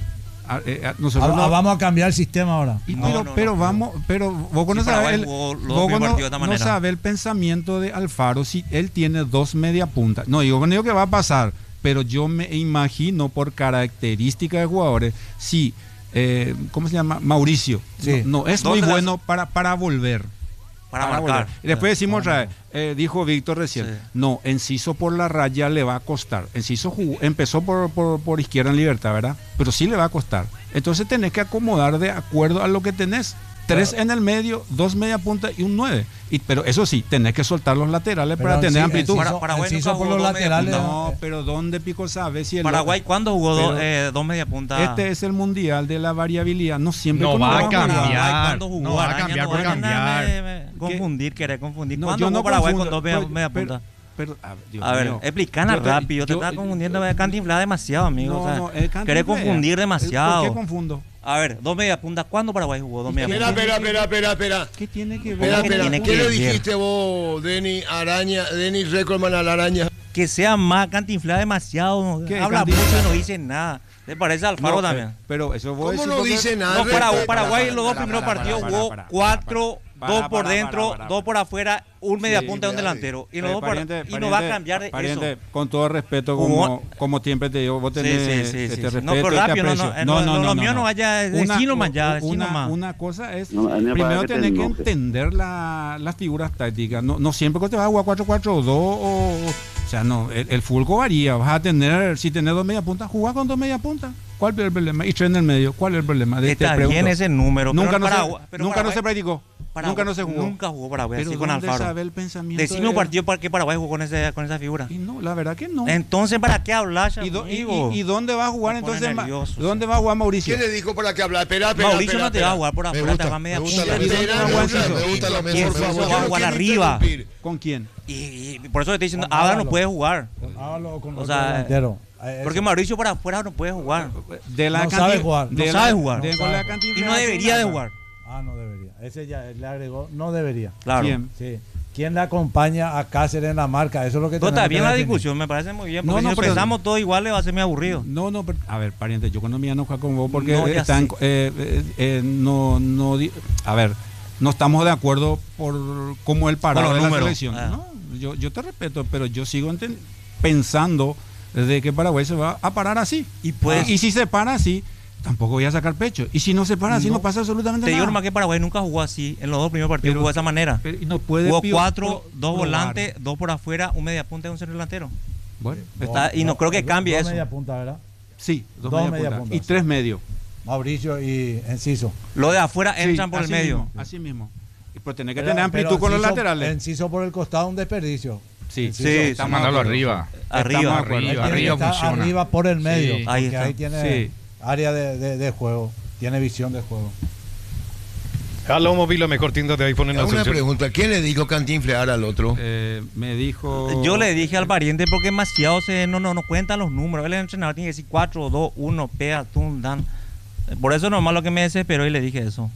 a- eh, a- nosotros Ah, no- vamos a cambiar el sistema ahora. y No, pero no, pero no, vamos, pero vos Sí, no Paraguay sabes el, jugó los vos primeros no, partidos de esta no manera. sabes el pensamiento de Alfaro si él tiene dos media puntas. No digo, no digo que va a pasar, pero yo me imagino por características de jugadores, si eh, ¿cómo se llama? Mauricio. Sí. No, no, es muy ¿Dónde las- bueno para, para volver. Para Para marcar. volver. Y después decimos otra vez, eh, dijo Víctor recién, Sí. no, Enciso por la raya le va a costar. Enciso jugó- empezó por, por, por izquierda en Libertad, ¿verdad? Pero sí le va a costar. Entonces tenés que acomodar de acuerdo a lo que tenés. Tres Claro. en el medio, dos media punta y un nueve. Y, pero eso sí, tenés que soltar los laterales Pero para en tener sí- amplitud. en sí Para- so- Paraguay en sí nunca so por jugó los dos media laterales. punta. No, pero ¿dónde pico sabe si el Paraguay, ¿cuándo jugó dos, Pero- eh, dos media punta? Este es el mundial de la variabilidad. No siempre No con va los a cambiar. Paraguay, ¿cuándo jugó? No va a Araña, cambiar no por vayan a cambiar. me- me- Confundir, querer confundir. No, ¿Cuándo yo jugó no Paraguay confundo, con dos media, pero- media pero- punta? pero, a, Dios A ver, mío. explícanos Yo te- rápido. Yo te yo- estaba confundiendo. Me cantinflar demasiado, amigo. No, o sea, no, es cantinflea. querés confundir demasiado. ¿Por qué confundo? A ver, dos media punta. ¿Cuándo Paraguay jugó dos media Espera, punta? espera, espera, espera, espera. ¿Qué tiene que ver? Espera, ¿Qué espera. tiene ¿Qué que le ver? dijiste vos, Denny Araña, Denny Recordman a la araña? Que sea más cantinflar demasiado. ¿Qué Habla cantinflar? mucho y no dice nada. ¿Le parece al Alfaro No, también? eh, Pero eso vos ¿Cómo decís no porque- dice nada? No, para, Respeta. Paraguay para, los dos para, primeros para, partidos para, jugó para, para, cuatro, para, dos para, por para, dentro, para, para. dos por afuera, un media Sí, punta y un dale. delantero. Y, los Eh, dos por- pariente, y no va a pariente, cambiar de pariente, eso. con todo respeto, Jugó- como, como siempre te digo, vos Sí, tenés sí, sí, este sí, sí. respeto, No, pero este rápido, no, aprecio. no, eh, lo- lo mío no vaya, decí nomás ya, decí una, nomás. una cosa es, No, a mí me primero parece que tenés te que enoje. entender la- las figuras tácticas. No, no siempre que te vas a jugar cuatro cuatro dos o... O sea, no, el, el fútbol varía. Vas a tener, si tenés dos media puntas, jugá con dos media puntas. ¿Cuál es el problema? Y tres en el medio, ¿cuál es el problema? De- te Está pregunto. bien ese número. Nunca, pero no, Paraguay- se, pero nunca no Paraguay- se practicó. Paraguay- Nunca no se jugó. Nunca jugó Paraguay Pero así con ¿dónde Alfaro. sabe el pensamiento Decime de- un partido para que Paraguay jugó con, ese, con esa figura. Y no, la verdad que no. Entonces, ¿para qué hablar, ¿Y, do- y- amigo? y- y dónde va a jugar Me pone entonces? Ma- nervioso, ¿Dónde va a jugar Mauricio? ¿Quién le dijo para que hablar? Espera, espera, Mauricio espera, no te va a espera. jugar por Me afuera, te gusta, va a media me gusta punta. la ¿Y dónde espera, va a me jugar gusta, Enciso? me gusta la ¿Quién? mejor Por favor. favor, Yo no jugar quiero arriba. interrumpir. ¿Con quién? Y, y por eso te estoy diciendo, Con Ábalo Ábalo. no puede jugar. Hágalo con O otro sea, delantero. Eh, Porque eso. Mauricio para afuera no puede jugar. De la No canti- sabe jugar. de No la- sabe jugar. de- No con la sabe. cantinflada Y no debería de jugar. Ah, no debería. Ese ya le agregó, no debería. Claro. ¿Quién? Sí. ¿Quién le acompaña a Cáceres en la marca? Eso es lo que Todo tenemos está que bien la tener discusión, me parece muy bien. No, Porque no, si pero- pensamos todo igual, le va a ser muy aburrido. No, no, pero- a ver, pariente, yo cuando me voy a enojar con vos porque No, ya están, sé. eh, eh, eh, no, no, di- a ver, no estamos de acuerdo por cómo el parado Con de los la números. selección. Ah. No, yo, yo te respeto, pero yo sigo enten- pensando de que Paraguay se va a parar así. Y pues- y si se para así, tampoco voy a sacar pecho. Y si no se para así, no, No. pasa absolutamente Te digo nada. nomás que Paraguay nunca jugó así. En los dos primeros partidos Pero- jugó de esa manera. Pero- y no puede Jugó pio- cuatro, pro- dos probar. volantes, dos por afuera, un media punta y un centro delantero. Bueno, Está- y no creo que dos- cambie dos eso. media punta, ¿verdad? sí, dos, Dos media media punta. puntas. Y tres medios. Mauricio y Enciso. Los de afuera entran Sí, por el así medio. mismo, así mismo. Y pero tener que Pero- tener amplitud pero con los Enciso- laterales. Enciso por el costado, un desperdicio. Sí, Enciso. sí, estamos Mándalo de acuerdo. arriba. Arriba, Estamos de acuerdo. arriba, Él tiene que arriba estar funciona. arriba por el medio. Sí. Ahí Porque está. ahí tiene Sí. área de, de- de juego. Tiene visión de juego. Halo Móvil, la mejor tienda de iPhone en Una Asunción. pregunta, ¿quién le dijo cantinflear al otro? Eh, me dijo. Yo le dije al pariente porque demasiado se, no, no, no cuentan los números. Él es el entrenador, tiene que decir cuatro, dos, uno, pea, tum, dan. Por eso nomás lo que me desesperó y le dije eso.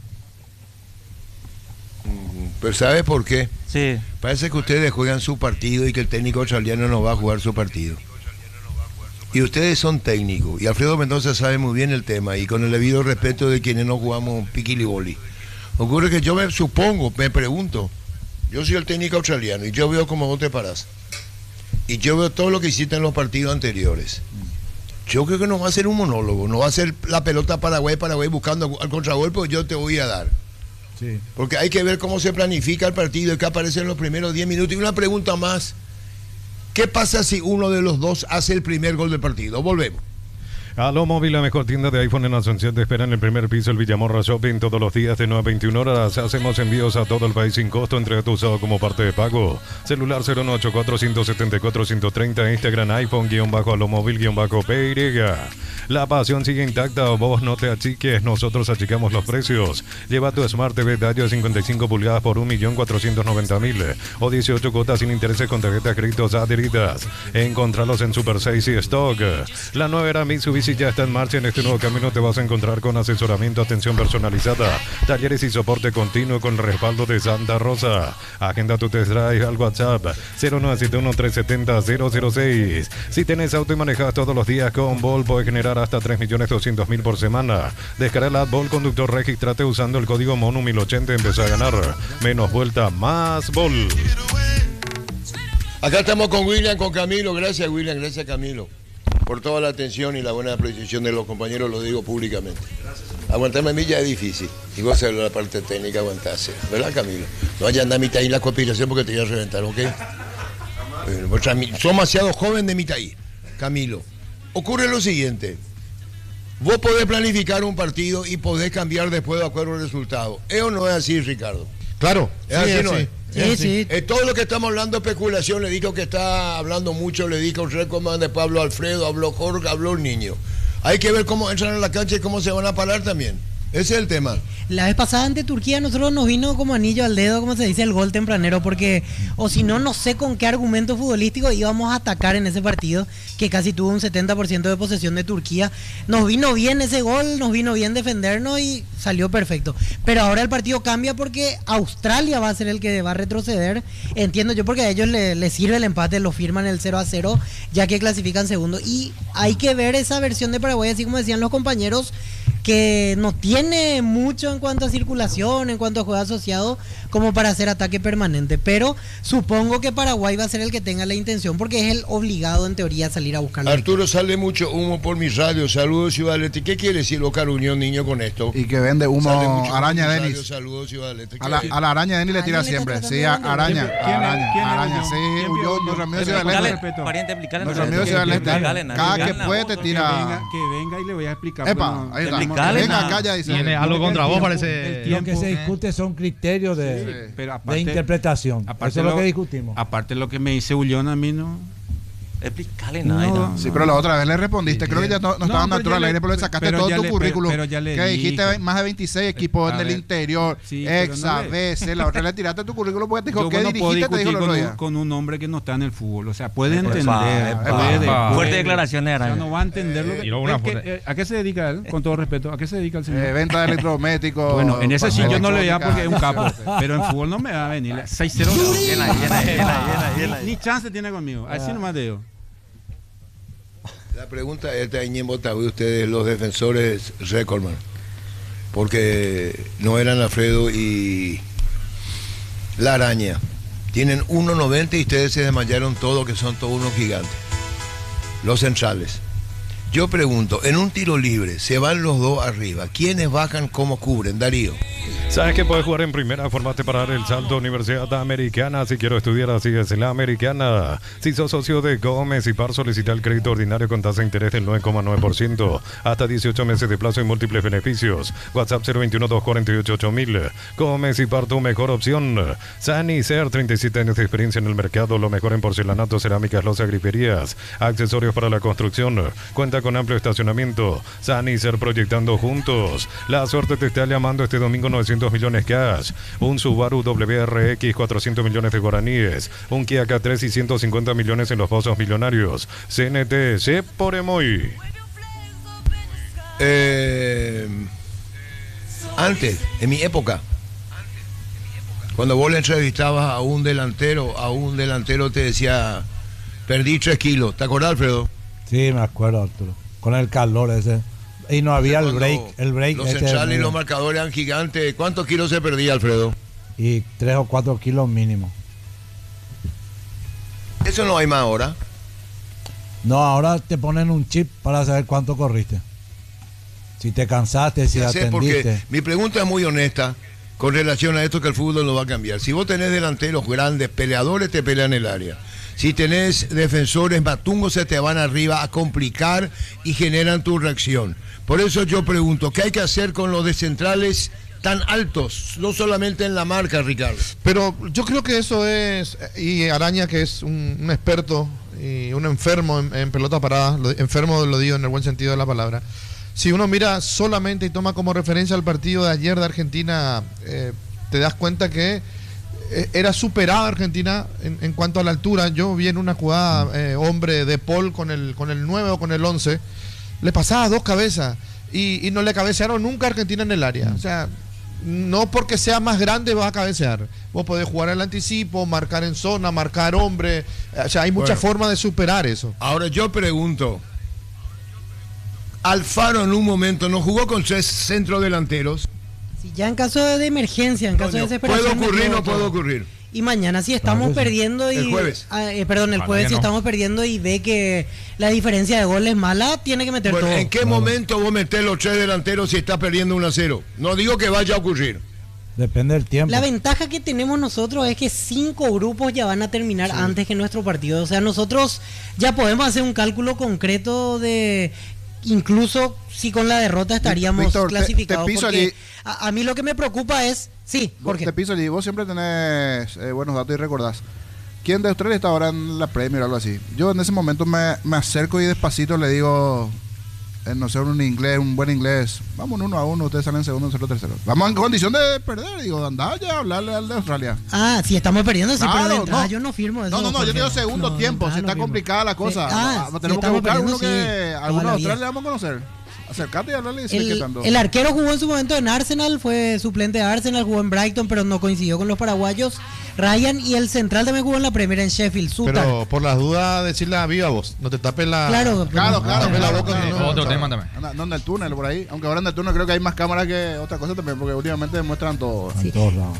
Pero ¿sabes por qué? Sí. Parece que ustedes juegan su partido y que el técnico australiano no va a jugar su partido. Y ustedes son técnicos. Y Alfredo Mendoza sabe muy bien el tema. Y con el debido respeto de quienes no jugamos piquiliboli. Ocurre que yo me supongo, me pregunto. Yo soy el técnico australiano y yo veo cómo vos te parás. Y yo veo todo lo que hiciste en los partidos anteriores. Yo creo que no va a ser un monólogo. No va a ser la pelota Paraguay, Paraguay buscando al contragolpe. Yo te voy a dar. Sí. Porque hay que ver cómo se planifica el partido y qué aparece en los primeros diez minutos. Y una pregunta más. ¿Qué pasa si uno de los dos hace el primer gol del partido? Volvemos. Halo Móvil, la mejor tienda de iPhone en Asunción, te espera en el primer piso, el Villamorra Shopping, todos los días de nueve a veintiuna horas. Hacemos envíos a todo el país sin costo, entrega tu usado como parte de pago. Celular cero nueve ocho cuatro, uno siete cuatro, uno tres cero, Instagram iPhone, guión bajo Halo Móvil, guión bajo P Y. La pasión sigue intacta, vos no te achiques, nosotros achicamos los precios. Lleva tu Smart T V Dayo de cincuenta y cinco pulgadas por un millón cuatrocientos noventa mil o dieciocho cuotas sin intereses con tarjetas créditos adheridas. Encontralos en Super seis y Stock. La nueva era Mitsubishi Si ya está en marcha en este nuevo camino, te vas a encontrar con asesoramiento, atención personalizada, talleres y soporte continuo con el respaldo de Santa Rosa. Agenda tu test drive al WhatsApp cero nueve siete uno, tres siete cero, cero cero seis. Si tenés auto y manejas todos los días con Vol, puedes generar hasta tres millones doscientos mil por semana. Descarga la app Vol Conductor, registrate usando el código MONU mil ochenta y empezá a ganar. Menos vuelta, más Vol. Acá estamos con William, con Camilo. Gracias, William, gracias, Camilo, por toda la atención y la buena predisposición de los compañeros, lo digo públicamente. Aguantarme a mí ya es difícil, y vos sabés la parte técnica, aguantarse, ¿verdad, Camilo? No vaya a andar a mitad ahí la conspiración porque te voy a reventar, ¿ok? Bueno, somos demasiado joven de mitad ahí, Camilo. Ocurre lo siguiente, vos podés planificar un partido y podés cambiar después de acuerdo al resultado. ¿Es o no es así, Ricardo? Claro, ¿Es sí, así, es no así. es? Sí, sí. Eh, todo lo que estamos hablando de especulación, le dijo que está hablando mucho, le dijo el Recoman, después habló Alfredo, habló Jorge, habló el niño. Hay que ver cómo entran a la cancha y cómo se van a parar también. Ese es el tema. La vez pasada ante Turquía nosotros nos vino como anillo al dedo, como se dice, el gol tempranero, porque o si no, no sé con qué argumento futbolístico íbamos a atacar en ese partido, que casi tuvo un setenta por ciento de posesión de Turquía. Nos vino bien ese gol, nos vino bien defendernos y salió perfecto. Pero ahora el partido cambia porque Australia va a ser el que va a retroceder. Entiendo yo, porque a ellos les le sirve el empate, lo firman el cero a cero, ya que clasifican segundo. Y hay que ver esa versión de Paraguay, así como decían los compañeros, que no tiene mucho en cuanto a circulación, en cuanto a juego asociado, como para hacer ataque permanente. Pero supongo que Paraguay va a ser el que tenga la intención, porque es el obligado en teoría a salir a buscar la Arturo, sale mucho humo por mi radio. Saludos, Ciudad del Este. ¿Qué quiere decir Local Unión, niño, con esto? Y que vende humo Araña radio, Denis. Saludos, Ciudad del Este. A la, a la Araña Denis le tira siempre. Sí, a, Araña. ¿Quién es? Araña, ¿Quién es araña. Huyón? Sí, ¿Quién Huyón, Huyón? nuestro amigo de Ciudad del Explicarle, Este. pariente, explicarle. Nuestro amigo de Ciudad del Este. Cada que puede te Que tira. venga, que venga y le voy a explicar. Epa, bueno, ahí está. explicarle Venga nada. acá ya dice. Tiene algo contra vos, parece. el Lo que se tiempo, discute son criterios de, Sí, pero de aparte- interpretación. aparte Eso es lo lo- que discutimos. Aparte lo que me dice Ullón a mí no. Explicarle nada. No, No, Sí, pero la otra vez le respondiste. Creo que ya no, no estaba dando pero altura ya al le- aire, pero le sacaste pero todo ya tu le- currículum. pero ya le que dijiste dije. más de veintiséis equipos A en el ver, interior. sí, pero Exa, no le- veces. La otra le tiraste tu currículum porque te dijo Yo que no puedo dirigiste, te dijo discutir el con otro un, día. con un hombre que no está en el fútbol. O sea, puede Epa, entender. epa, puede, epa. puede. Fuerte declaración de O sea, Araña. no va a entender lo que. Y luego una es que, fuerte- eh, ¿A qué se dedica él? Con todo respeto. ¿A qué se dedica el señor? Eh, venta de electrodomésticos. Bueno, en ese sí yo no le veía porque es un capo. electrónica. Pero en fútbol no me va a venir. seis cero. Llena, llena, llena, llena, llena. Ni chance tiene conmigo. Así nomás te digo. La pregunta es esta, Ñembo Tabú, ustedes los defensores Recordman, porque no eran Alfredo y La Araña. Tienen uno noventa y ustedes se desmayaron todos, que son todos unos gigantes. Los centrales. Yo pregunto, en un tiro libre, se van los dos arriba. ¿Quiénes bajan, cómo cubren? Darío. ¿Sabes que puedes jugar en primera? Formate para dar el salto. Universidad Americana. Si quiero estudiar, así es la Americana. Si sos socio de Gómez y Par, solicita el crédito ordinario con tasa de interés del nueve coma nueve por ciento. Hasta dieciocho meses de plazo y múltiples beneficios. WhatsApp cero veintiuno, dos cuarenta y ocho, ocho mil. Gómez y Par, tu mejor opción. Sanicer, treinta y siete años de experiencia en el mercado. Lo mejor en porcelanato, cerámicas, loza, griferías. Accesorios para la construcción. Cuenta con amplio estacionamiento. Sanicer, proyectando juntos. La suerte te está llamando este domingo. Novecientos millones cash, un Subaru W R X, cuatrocientos millones de guaraníes, un Kia K tres y ciento cincuenta millones en los pozos millonarios. C N T, C por Emoy. Eh, antes, en mi época, cuando vos le entrevistabas a un delantero, a un delantero te decía, perdí tres kilos. ¿Te acordás, Alfredo? Sí, me acuerdo, Arturo. Con el calor ese. Y no había el Cuando break. El break Los este centrales y medio. los marcadores eran gigantes. ¿Cuántos kilos se perdía, Alfredo? Y tres o cuatro kilos mínimo. Eso no hay más ahora. No, ahora te ponen un chip para saber cuánto corriste. Si te cansaste, si Ya sé, porque atendiste. mi pregunta es muy honesta con relación a esto, que el fútbol no va a cambiar. Si vos tenés delanteros grandes, peleadores, te pelean el área. Si tenés defensores matungos, se te van arriba a complicar y generan tu reacción. Por eso yo pregunto, ¿qué hay que hacer con los descentrales tan altos? No solamente en la marca, Ricardo. Pero yo creo que eso es, y Araña, que es un, un experto y un enfermo en, en pelota parada, lo- enfermo lo digo en el buen sentido de la palabra. Si uno mira solamente y toma como referencia el partido de ayer de Argentina, eh, te das cuenta que eh, era superada Argentina en, en cuanto a la altura. Yo vi en una jugada eh, hombre de Paul con el, con el nueve o con el once, le pasaba dos cabezas y, y no le cabecearon nunca a Argentina en el área. O sea, no porque sea más grande vas a cabecear. Vos podés jugar al anticipo, marcar en zona, marcar hombre. O sea, hay muchas Bueno. formas de superar eso. Ahora yo pregunto, Alfaro en un momento no jugó con tres centrodelanteros. Si ya en caso de emergencia, en caso Coño, de desesperación. ¿puede ocurrir o metió no puede todo. ocurrir? Y mañana si estamos Claro que sí. perdiendo y El jueves. ah, eh, perdón, el Para jueves que si no. estamos perdiendo y ve que la diferencia de goles es mala, tiene que meter Bueno, todo. ¿en qué momento vos metés los tres delanteros si estás perdiendo uno a cero? No digo que vaya a ocurrir. Depende del tiempo. La ventaja que tenemos nosotros es que cinco grupos ya van a terminar antes que nuestro partido. O sea, nosotros ya podemos hacer un cálculo concreto de incluso si con la derrota estaríamos Víctor, te- clasificados. te piso porque allí. a, a mí lo que me preocupa es, sí, Vos- Jorge. Te piso allí, vos siempre tenés eh, buenos datos y recordás. ¿Quién de Australia está ahora en la Premier o algo así? Yo en ese momento me, me acerco y despacito le digo, eh, no sé, un inglés, un buen inglés, vamos uno a uno, ustedes salen segundo, nosotros tercero. Vamos en condición de perder, digo, andá ya a hablarle al de Australia. Ah, si estamos perdiendo, sí, pero de Claro, entrada no. yo no firmo eso. No, no, no, yo Jorge. digo segundo No, tiempo, de si entrada está no firmo. complicada la cosa. Sí. Ah, Ah, si tenemos que estamos buscar perdiendo, uno que, sí, alguno de toda la Australia vida. le vamos a conocer. Acercate y hablarle y decirle qué El, tanto. el arquero jugó en su momento en Arsenal, fue suplente de Arsenal, jugó en Brighton, pero no coincidió con los paraguayos. Ryan, y el central también jugó en la Premier en Sheffield, Sutar. Pero por las dudas, decirle a viva voz, no te tapes la. Claro, Claro, claro, tapes la claro, boca, claro. no, Otro no, tema no. también. Anda, anda el túnel por ahí. Aunque ahora en el túnel creo que hay más cámaras que otra cosa también, porque últimamente muestran todo. En todos lados.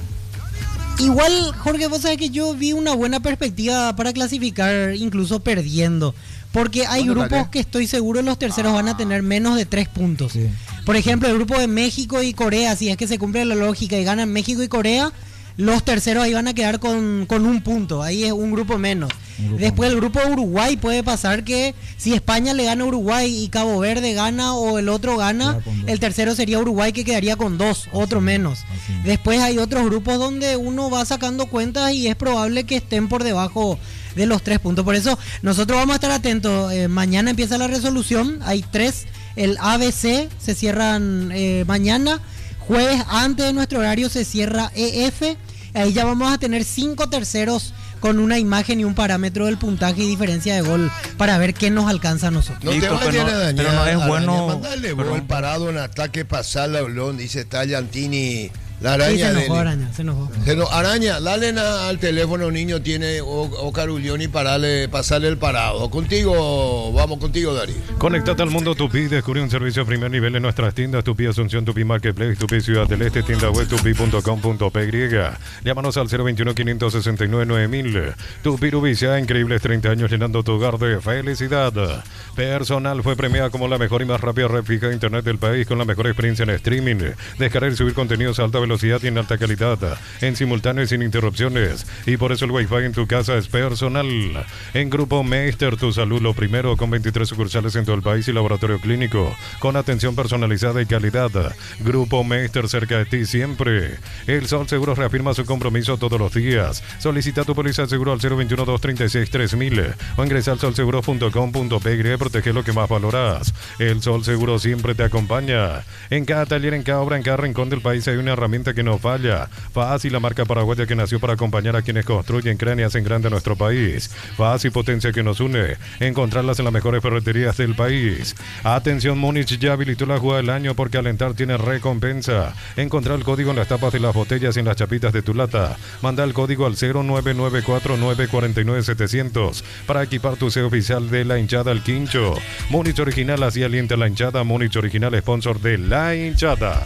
Igual, Jorge, vos sabés que yo vi una buena perspectiva para clasificar, incluso perdiendo. Porque hay ¿Cuánto grupos saqué? que estoy seguro los terceros van a tener menos de tres puntos. Sí. Por ejemplo, el grupo de México y Corea, si es que se cumple la lógica y ganan México y Corea, los terceros ahí van a quedar con, con un punto. Ahí es un grupo menos. Un grupo Después el grupo de Uruguay puede pasar que si España le gana a Uruguay y Cabo Verde gana o el otro gana, Queda con dos. el tercero sería Uruguay que quedaría con dos, otro menos. así. Después hay otros grupos donde uno va sacando cuentas y es probable que estén por debajo de los tres puntos. Por eso nosotros vamos a estar atentos. Eh, mañana empieza la resolución. Hay tres. El A B C se cierran eh, mañana. Jueves antes de nuestro horario se cierra E F. Ahí ya vamos a tener cinco terceros con una imagen y un parámetro del puntaje y diferencia de gol para ver qué nos alcanza a nosotros. No Listo, te pero vayas no- a dañar, pero no es Araña. bueno- Mandale vos perdón. el parado en ataque, pasarla, Blon, dice está Yantini, la araña Sí, se de enojó, Araña, se enojó. Se no- Araña, dale na- al teléfono, un niño tiene o, o Carullón y parale, pasarle el parado. Contigo, vamos contigo, Dari. Conéctate al mundo Tupi, descubre un servicio a primer nivel en nuestras tiendas Tupi Asunción, Tupi Marketplace, Tupi Ciudad del Este, tienda web tupi punto com punto p y. Llámanos al cero veintiuno, quinientos sesenta y nueve, nueve mil. Tupi Rubicia, increíbles treinta años llenando tu hogar de felicidad. Personal fue premiada como la mejor y más rápida red fija de internet del país con la mejor experiencia en streaming. Descargar y subir contenidos a alta velocidad y en alta calidad, en simultáneo y sin interrupciones. Y por eso el Wi-Fi en tu casa es personal. En Grupo Meister, tu salud lo primero, con veintitrés sucursales en todo el país y laboratorio clínico, con atención personalizada y calidad. Grupo Meister, cerca de ti siempre. El Sol Seguro reafirma su compromiso todos los días. Solicita tu póliza de seguro al cero veintiuno, doscientos treinta y seis, tres mil o ingresa al sol seguro punto com punto p y. Protege lo que más valoras. El Sol Seguro siempre te acompaña. En cada taller, en cada obra, en cada rincón del país hay una herramienta que no falla. Fácil, la marca paraguaya que nació para acompañar a quienes construyen, crean y hacen grande nuestro país. Fácil, potencia que nos une. Encontrarlas en las mejores ferreterías del país. Atención, Múnich ya habilitó la jugada del año porque alentar tiene recompensa. Encontrar el código en las tapas de las botellas y en las chapitas de tu lata. Manda el código al cero nueve nueve cuatro nueve cuatro nueve siete cero cero para equipar tu C oficial de la hinchada al quincho. Múnich Original, así alienta la hinchada. Múnich Original, sponsor de la hinchada.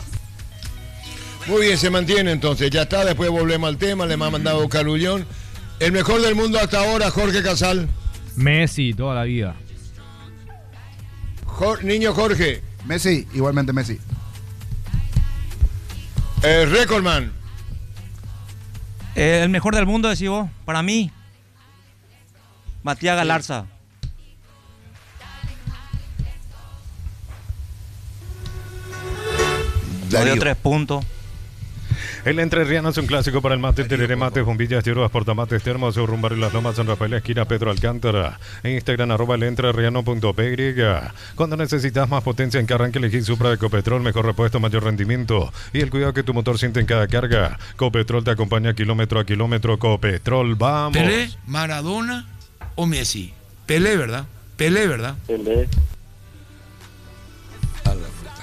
Muy bien, se mantiene entonces, ya está, después volvemos al tema, le hemos mandado Carullón. El mejor del mundo hasta ahora, Jorge Casal. Messi, toda la vida. Jor- niño Jorge, Messi, igualmente Messi. eh, Recordman. Eh, el mejor del mundo, decís vos, para mí, Matías Galarza. Le dio Darío. tres puntos. El Entrerriano es un clásico para el mate, tereré mate, bombillas, hierbas, portamates, termos, Rumbar y las Lomas, San Rafael, esquina Pedro Alcántara. En Instagram, arroba el entrerriano punto p y. Cuando necesitas más potencia en que arranque, elegí Supra de Copetrol, mejor repuesto, mayor rendimiento y el cuidado que tu motor siente en cada carga. Copetrol te acompaña kilómetro a kilómetro. Copetrol, vamos. Pelé, Maradona o Messi. Pelé, ¿verdad? Pelé, ¿verdad? Pelé.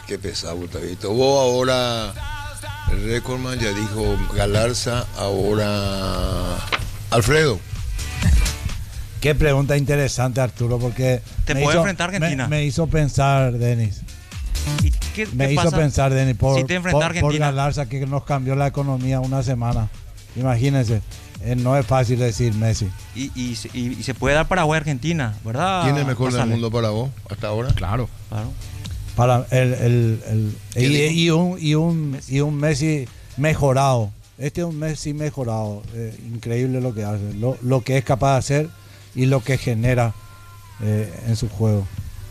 Qué pesado, Gustavito. Vos ahora, Recordman ya dijo Galarza, ahora Alfredo. Qué pregunta interesante, Arturo, porque Te me puede hizo- enfrentar Argentina. Me, me hizo pensar, Denis. ¿Y qué, Me qué hizo pasa pensar, Denis, por, si te enfrenta por, a por Argentina? Galarza, que nos cambió la economía una semana. Imagínense, eh, no es fácil decir Messi. Y, y, se- y- y se puede dar Paraguay-Argentina, ¿verdad? ¿Quién es mejor del González? mundo para vos hasta ahora? Claro. Claro. Para el, el, el- ¿Qué y, dijo? y un, y, un, y un Messi mejorado. Este es un Messi mejorado. Eh, increíble lo que hace, lo, lo que es capaz de hacer y lo que genera eh, en su juego.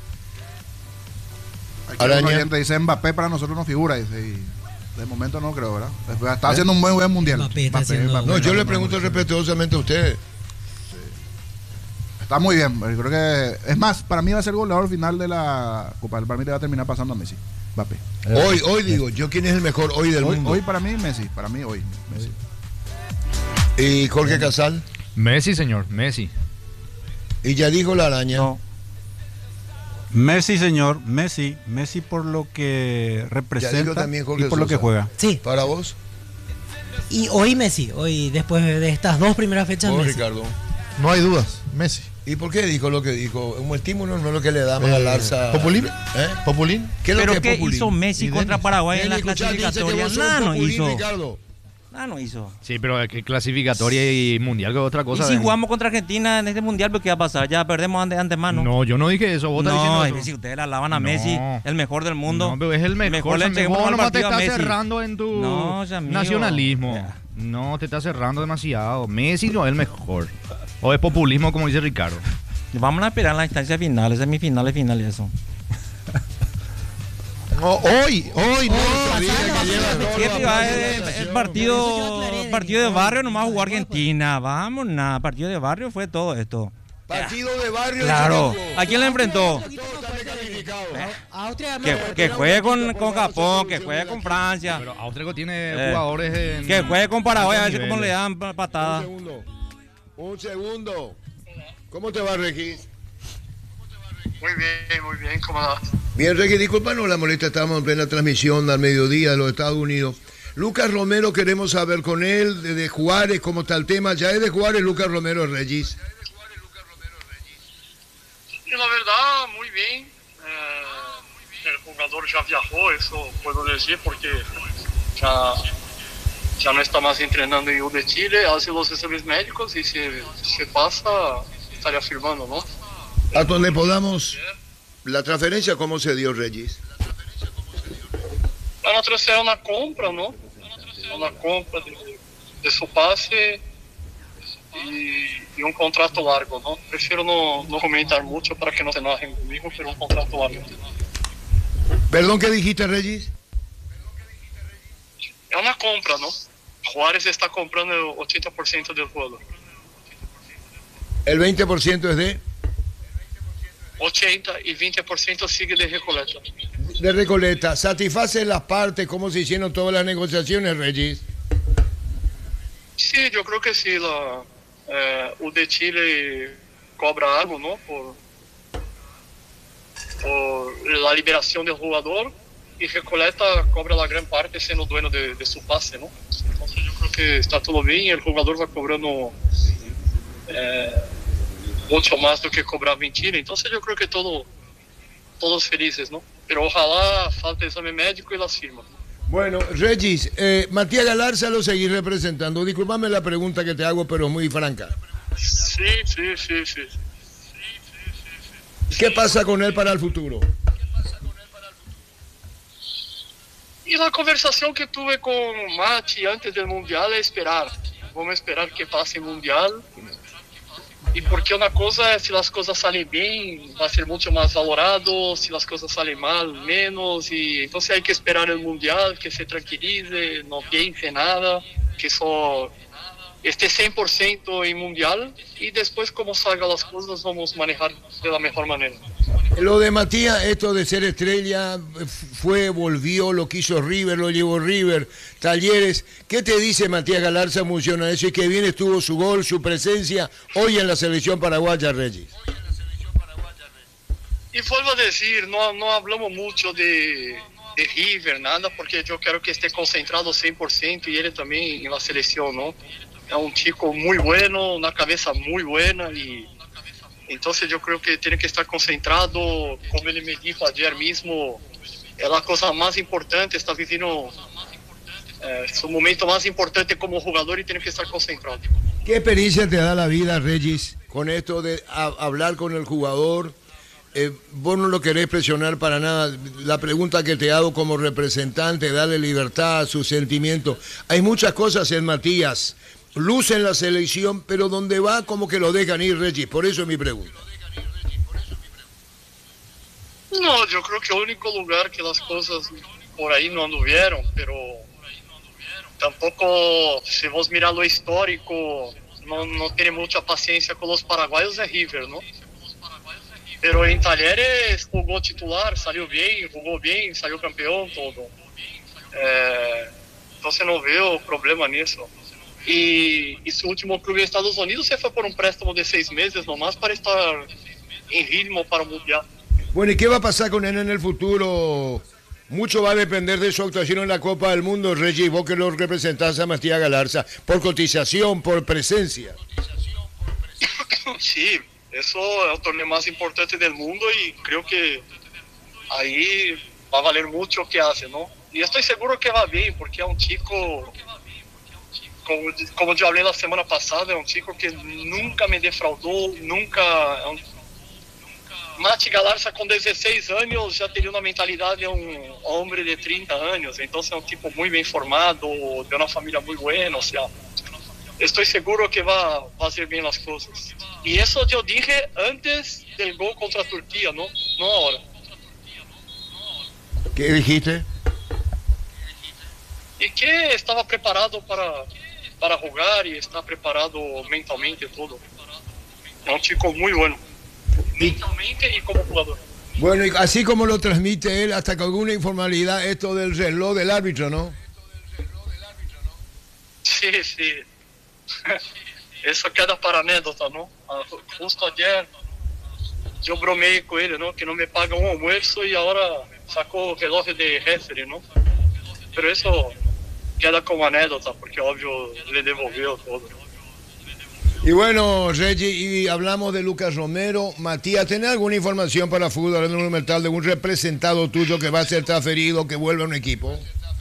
Aquí Araña. un oyente dice Mbappé para nosotros no figura, dice, y de momento no creo, ¿verdad? Después está haciendo un buen buen mundial. Mbappé está haciendo- No, yo le Mbappé, pregunto Mbappé. respetuosamente a ustedes. Está muy bien, yo creo que es más, para mí va a ser goleador final de la Copa, para mí le va a terminar pasando a Messi, Mbappé. Hoy, hoy digo, yo quién es el mejor hoy del Hoy, mundo. hoy para mí Messi, para mí hoy Messi. Y Jorge Casal, Messi, señor, Messi. y ya dijo la araña. No. Messi, señor, Messi, Messi por lo que representa también y Jorge por lo que Sosa. juega. Sí, ¿Para vos? y hoy Messi, hoy después de estas dos primeras fechas ¿Vos, Messi. Ricardo? No hay dudas, Messi. ¿Y por qué dijo lo que dijo? Un estímulo no es lo que le damos Eh, a Galarza. ¿Populín? ¿Eh? Populín. ¿Qué es lo ¿Pero que es qué populín? hizo Messi Y contra Denis. Paraguay en la Denis, escuchá, dice que clasificatoria? vos sos Nada no populín, hizo. Ricardo. Nada no hizo. Sí, pero que clasificatoria y mundial que es otra cosa. Y si Denis. jugamos contra Argentina en este mundial, ¿qué va a pasar? Ya perdemos ante antemano. No, yo no dije eso. Vos estás No, diciendo es eso. que si ustedes le alaban a No. Messi, el mejor del mundo. No, pero es el mejor. le le entreguemos vos el nomás te partido a estás Messi. cerrando en tu No, ya, amigo. nacionalismo. Ya. No, te estás cerrando demasiado. Messi no es el mejor. O es populismo, como dice Ricardo. Vamos a esperar la instancia final, semifinales, finales, eso. No, hoy, hoy, no. ¿Qué te va? El, el Eso yo partido, aclaré, partido de Denis. barrio nomás No, jugó no, no, Argentina. Vamos, nada. Partido de barrio fue todo esto. Partido de barrio. Claro. ese ¿A quién le enfrentó? Austria Que, que juegue con, con Japón, que juegue con Francia, Pero Austria tiene Eh, jugadores en. que juegue con Paraguay, a ver si altos cómo le niveles. dan pa- Un patada. segundo. Un segundo. ¿Cómo te va, Regis? Muy bien, muy bien, ¿cómo va? Bien, Regis, disculpanos la molestia, estábamos en plena transmisión al mediodía de los Estados Unidos. Lucas Romero, queremos saber con él, de, de Juárez, cómo está el tema. Ya es de Juárez, Lucas Romero, Regis. Y la verdad, muy bien. Eh, el jugador ya viajó, eso puedo decir, porque ya, ya no está más entrenando en U de Chile, hace los exámenes médicos y si se pasa, estaría firmando, ¿no? A donde podamos, la transferencia, ¿cómo se dio, Regis? La transferência é uma compra, não? É uma compra de, de seu passe e, e um contrato largo, não? Prefiro não, não comentar muito para que não se enojem comigo, pero um contrato largo. Perdón, ¿qué dijiste, Regis? É uma compra, não? Juárez está comprando ochenta por ciento del jugador. El veinte por ciento es de, ochenta y veinte por ciento sigue de Recoleta. de Recoleta. ¿Satisface las partes? ¿Cómo se hicieron todas las negociaciones, Regis? Sí, yo creo que sí. La, eh, o de Chile cobra algo, ¿no? Por, por la liberación del jugador y Recoleta cobra la gran parte siendo dueño de, de su pase, ¿no? Entonces yo creo que está todo bien y el jugador va cobrando eh, mucho más do que cobraba en Chile. Entonces yo creo que todo, todos felices, ¿no? Pero ojalá falte examen médico y las firmas. Bueno, Regis, eh, Matías Galarza lo seguís representando. Disculpame la pregunta que te hago, pero muy franca. Sí, sí, sí, sí. ¿Qué pasa con él para el futuro? Y la conversación que tuve con Mati antes del Mundial es esperar. Vamos a esperar que pase el Mundial. Y porque una cosa es si las cosas salen bien, va a ser mucho más valorado, si las cosas salen mal, menos. Y entonces hay que esperar el Mundial, que se tranquilice, no piense nada, que solo esté cien por ciento en Mundial. Y después como salgan las cosas vamos a manejar de la mejor manera. Lo de Matías, esto de ser estrella, fue, volvió, lo quiso River, lo llevó River, Talleres. ¿Qué te dice Matías Galarza en función a eso? Y que bien estuvo su gol, su presencia hoy en la selección paraguaya, Regis. Y vuelvo a decir, no, no hablamos mucho de, de River, nada, porque yo quiero que esté concentrado cem por ciento y él también en la selección, ¿no? Es un chico muy bueno, una cabeza muy buena y entonces yo creo que tiene que estar concentrado, como él me dijo ayer mismo, es la cosa más importante, está viviendo eh, su momento más importante como jugador y tiene que estar concentrado. ¿Qué experiencia te da la vida, Regis, con esto de a, hablar con el jugador? Eh, vos no lo querés presionar para nada. La pregunta que te hago como representante, darle libertad a sus sentimientos. Hay muchas cosas en Matías, luce en la selección, pero donde va como que lo dejan ir, Regis. Por eso es mi pregunta. No, yo creo que el único lugar que las cosas por ahí no anduvieron, pero tampoco, si vos mirar lo histórico, no, no tiene mucha paciencia con los paraguayos de River, ¿no? Pero en Talleres jugó titular, salió bien, jugó bien, salió campeón, todo. Eh, entonces no veo problema nisso. Y, y su último club en Estados Unidos se fue por un préstamo de seis meses nomás para estar en ritmo para el Mundial. Bueno, ¿y qué va a pasar con él en el futuro? Mucho va a depender de su actuación en la Copa del Mundo, Regis, vos que lo representás a Matías Galarza, por cotización, por presencia. Sí, eso es el torneo más importante del mundo y creo que ahí va a valer mucho lo que hace, ¿no? Y estoy seguro que va bien, porque es un chico, como, como yo hablé la semana pasada, es un chico que nunca me defraudó, nunca... Mati Galarza com dezesseis anos já teria uma mentalidade de um homem de trinta anos, então é um tipo muito bem formado, de uma família muito boa, ou seja, estou seguro que vai fazer bem as coisas. E isso eu dije antes do gol contra a Turquia, não, não agora. O que dijiste? E que estava preparado para para jogar e está preparado mentalmente todo. É um chico muito bueno. Mentalmente y como jugador. Bueno, y así como lo transmite él, hasta con alguna informalidad, esto del reloj del árbitro, ¿no? Sí, sí. Eso queda para anécdota, ¿no? Justo ayer yo bromeé con él, ¿no? Que no me paga un almuerzo y ahora sacó el reloj de referee, ¿no? Pero eso queda como anécdota, porque obvio le devolvió todo. Y bueno, Reggie, y hablamos de Lucas Romero. Matías, ¿tenés alguna información para Fútbol Monumental de un representado tuyo que va a ser transferido, que vuelve a un equipo?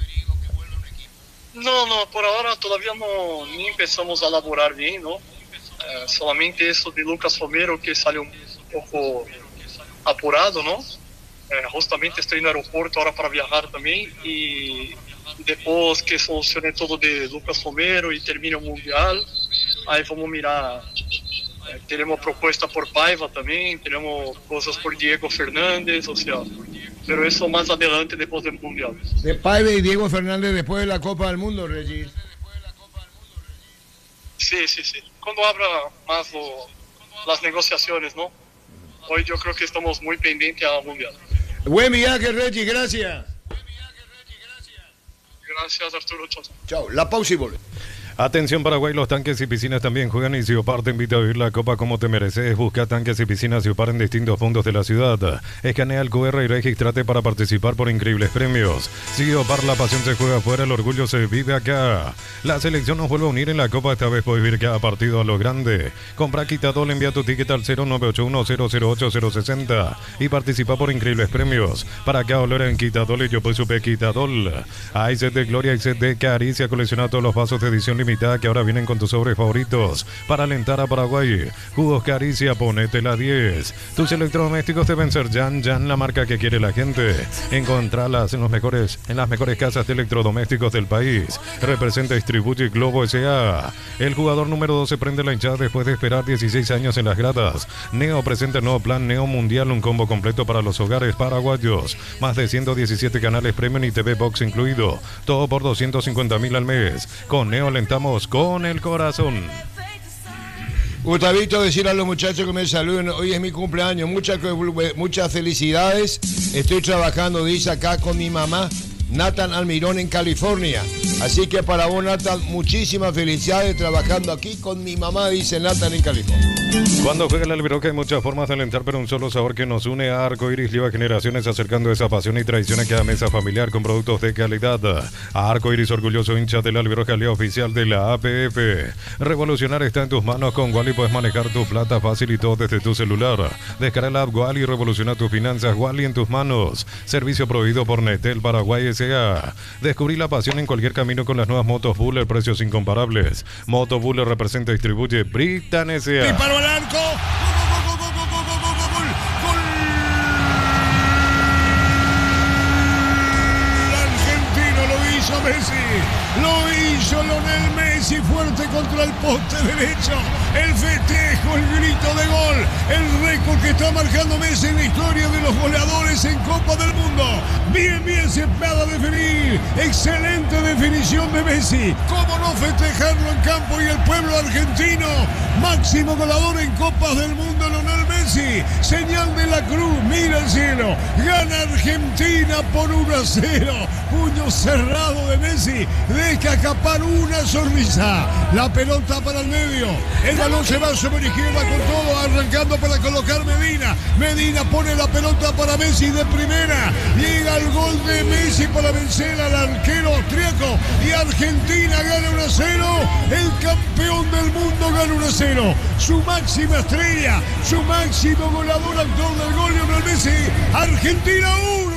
No, no, por ahora todavía no ni empezamos a elaborar bien, ¿no? Eh, solamente eso de Lucas Romero que salió un poco apurado, ¿no? Eh, justamente estoy en el aeropuerto ahora para viajar también y después que solucione todo de Lucas Romero y termine el Mundial, aí vamos mirar, eh, teremos propuesta por Paiva também, teremos coisas por Diego Fernández, ou seja, pero eso más adelante después del Mundial. De Paiva y Diego Fernández después de la Copa del Mundo, Regis. Sí, sí, sí. Cuando abra más lo, las negociaciones, ¿no? Hoy yo creo que estamos muy pendientes al Mundial. Buen viaje, Regis, gracias. Gracias, Arturo. Chao. Chao, la pausa y volvemos. Atención Paraguay, los tanques y piscinas también juegan y Ciopar te invita a vivir la Copa como te mereces. Busca tanques y piscinas Ciopar en distintos puntos de la ciudad. Escanea el cu erre y regístrate para participar por increíbles premios. Ciopar, la pasión se juega afuera, el orgullo se vive acá. La selección nos vuelve a unir en la Copa, esta vez puedes vivir cada partido a lo grande. Compra Quitadol, envía tu ticket al cero nueve ocho uno cero cero ocho cero seis cero y participa por increíbles premios. Para acá olor en Quitadol y yo pues supe Quitadol. Hay set de gloria y set de caricia, colecciona todos los vasos de edición limitada que ahora vienen con tus sobres favoritos para alentar a Paraguay. Jugos Caricia, ponete la diez. Tus electrodomésticos deben ser Jan Jan, la marca que quiere la gente. Encontralas en los mejores, en las mejores casas de electrodomésticos del país. Representa y distribuye Globo S A. El jugador número dos se prende la hinchada después de esperar dieciséis años en las gradas. Neo presenta el nuevo plan Neo Mundial, un combo completo para los hogares paraguayos. Más de ciento diecisiete canales premium y T V Box incluido. Todo por doscientos cincuenta mil al mes. Con Neo alentamos con el corazón. Gustavito, decir a los muchachos que me saluden, hoy es mi cumpleaños, muchas, muchas felicidades. Estoy trabajando, dice acá, con mi mamá, Nathan Almirón, en California. Así que para vos, Nathan, muchísimas felicidades trabajando aquí con mi mamá, dice Nathan en California. Cuando juega el albirroja hay muchas formas de alentar, pero un solo sabor que nos une a Arco Iris lleva generaciones acercando esa pasión y tradición a cada mesa familiar con productos de calidad. A Arco Iris, orgulloso hincha del albirroja, aliado oficial de la A P F. Revolucionar está en tus manos. Con Wally puedes manejar tu plata fácil y todo desde tu celular. Descarga la app Wally y revoluciona tus finanzas. Wally en tus manos. Servicio proveído por Netel Paraguay S A. Descubrí la pasión en cualquier camino con las nuevas motos Buller, precios incomparables. Moto Buller representa y distribuye Britan S A. Disparo al arco. Gol, gol, gol, gol, gol, gol, gol, gol, gol. El argentino lo hizo Messi. Lo hizo Lionel Messi, fuerte contra el poste derecho. El festejo, el grito de gol. El récord que está marcando Messi en la historia de los goleadores en Copa del Mundo. Bien, bien separada de definir. Excelente definición de Messi. ¿Cómo no festejarlo en campo y el pueblo argentino? Máximo goleador en Copas del Mundo, Lionel Messi. Señal de la cruz, mira el cielo. Gana Argentina por uno a cero. Puño cerrado de Messi. Deja escapar una sonrisa. La pelota para el medio. El balón se va sobre la izquierda con todo, arrancando para colocar Medina. Medina pone la pelota para Messi de primera. Llega el gol de Messi para vencer al arquero austríaco. Y Argentina gana uno a cero. El campeón del mundo gana uno a cero. Su máxima estrella, su máximo goleador, actor del gol, Lionel Messi. Argentina uno.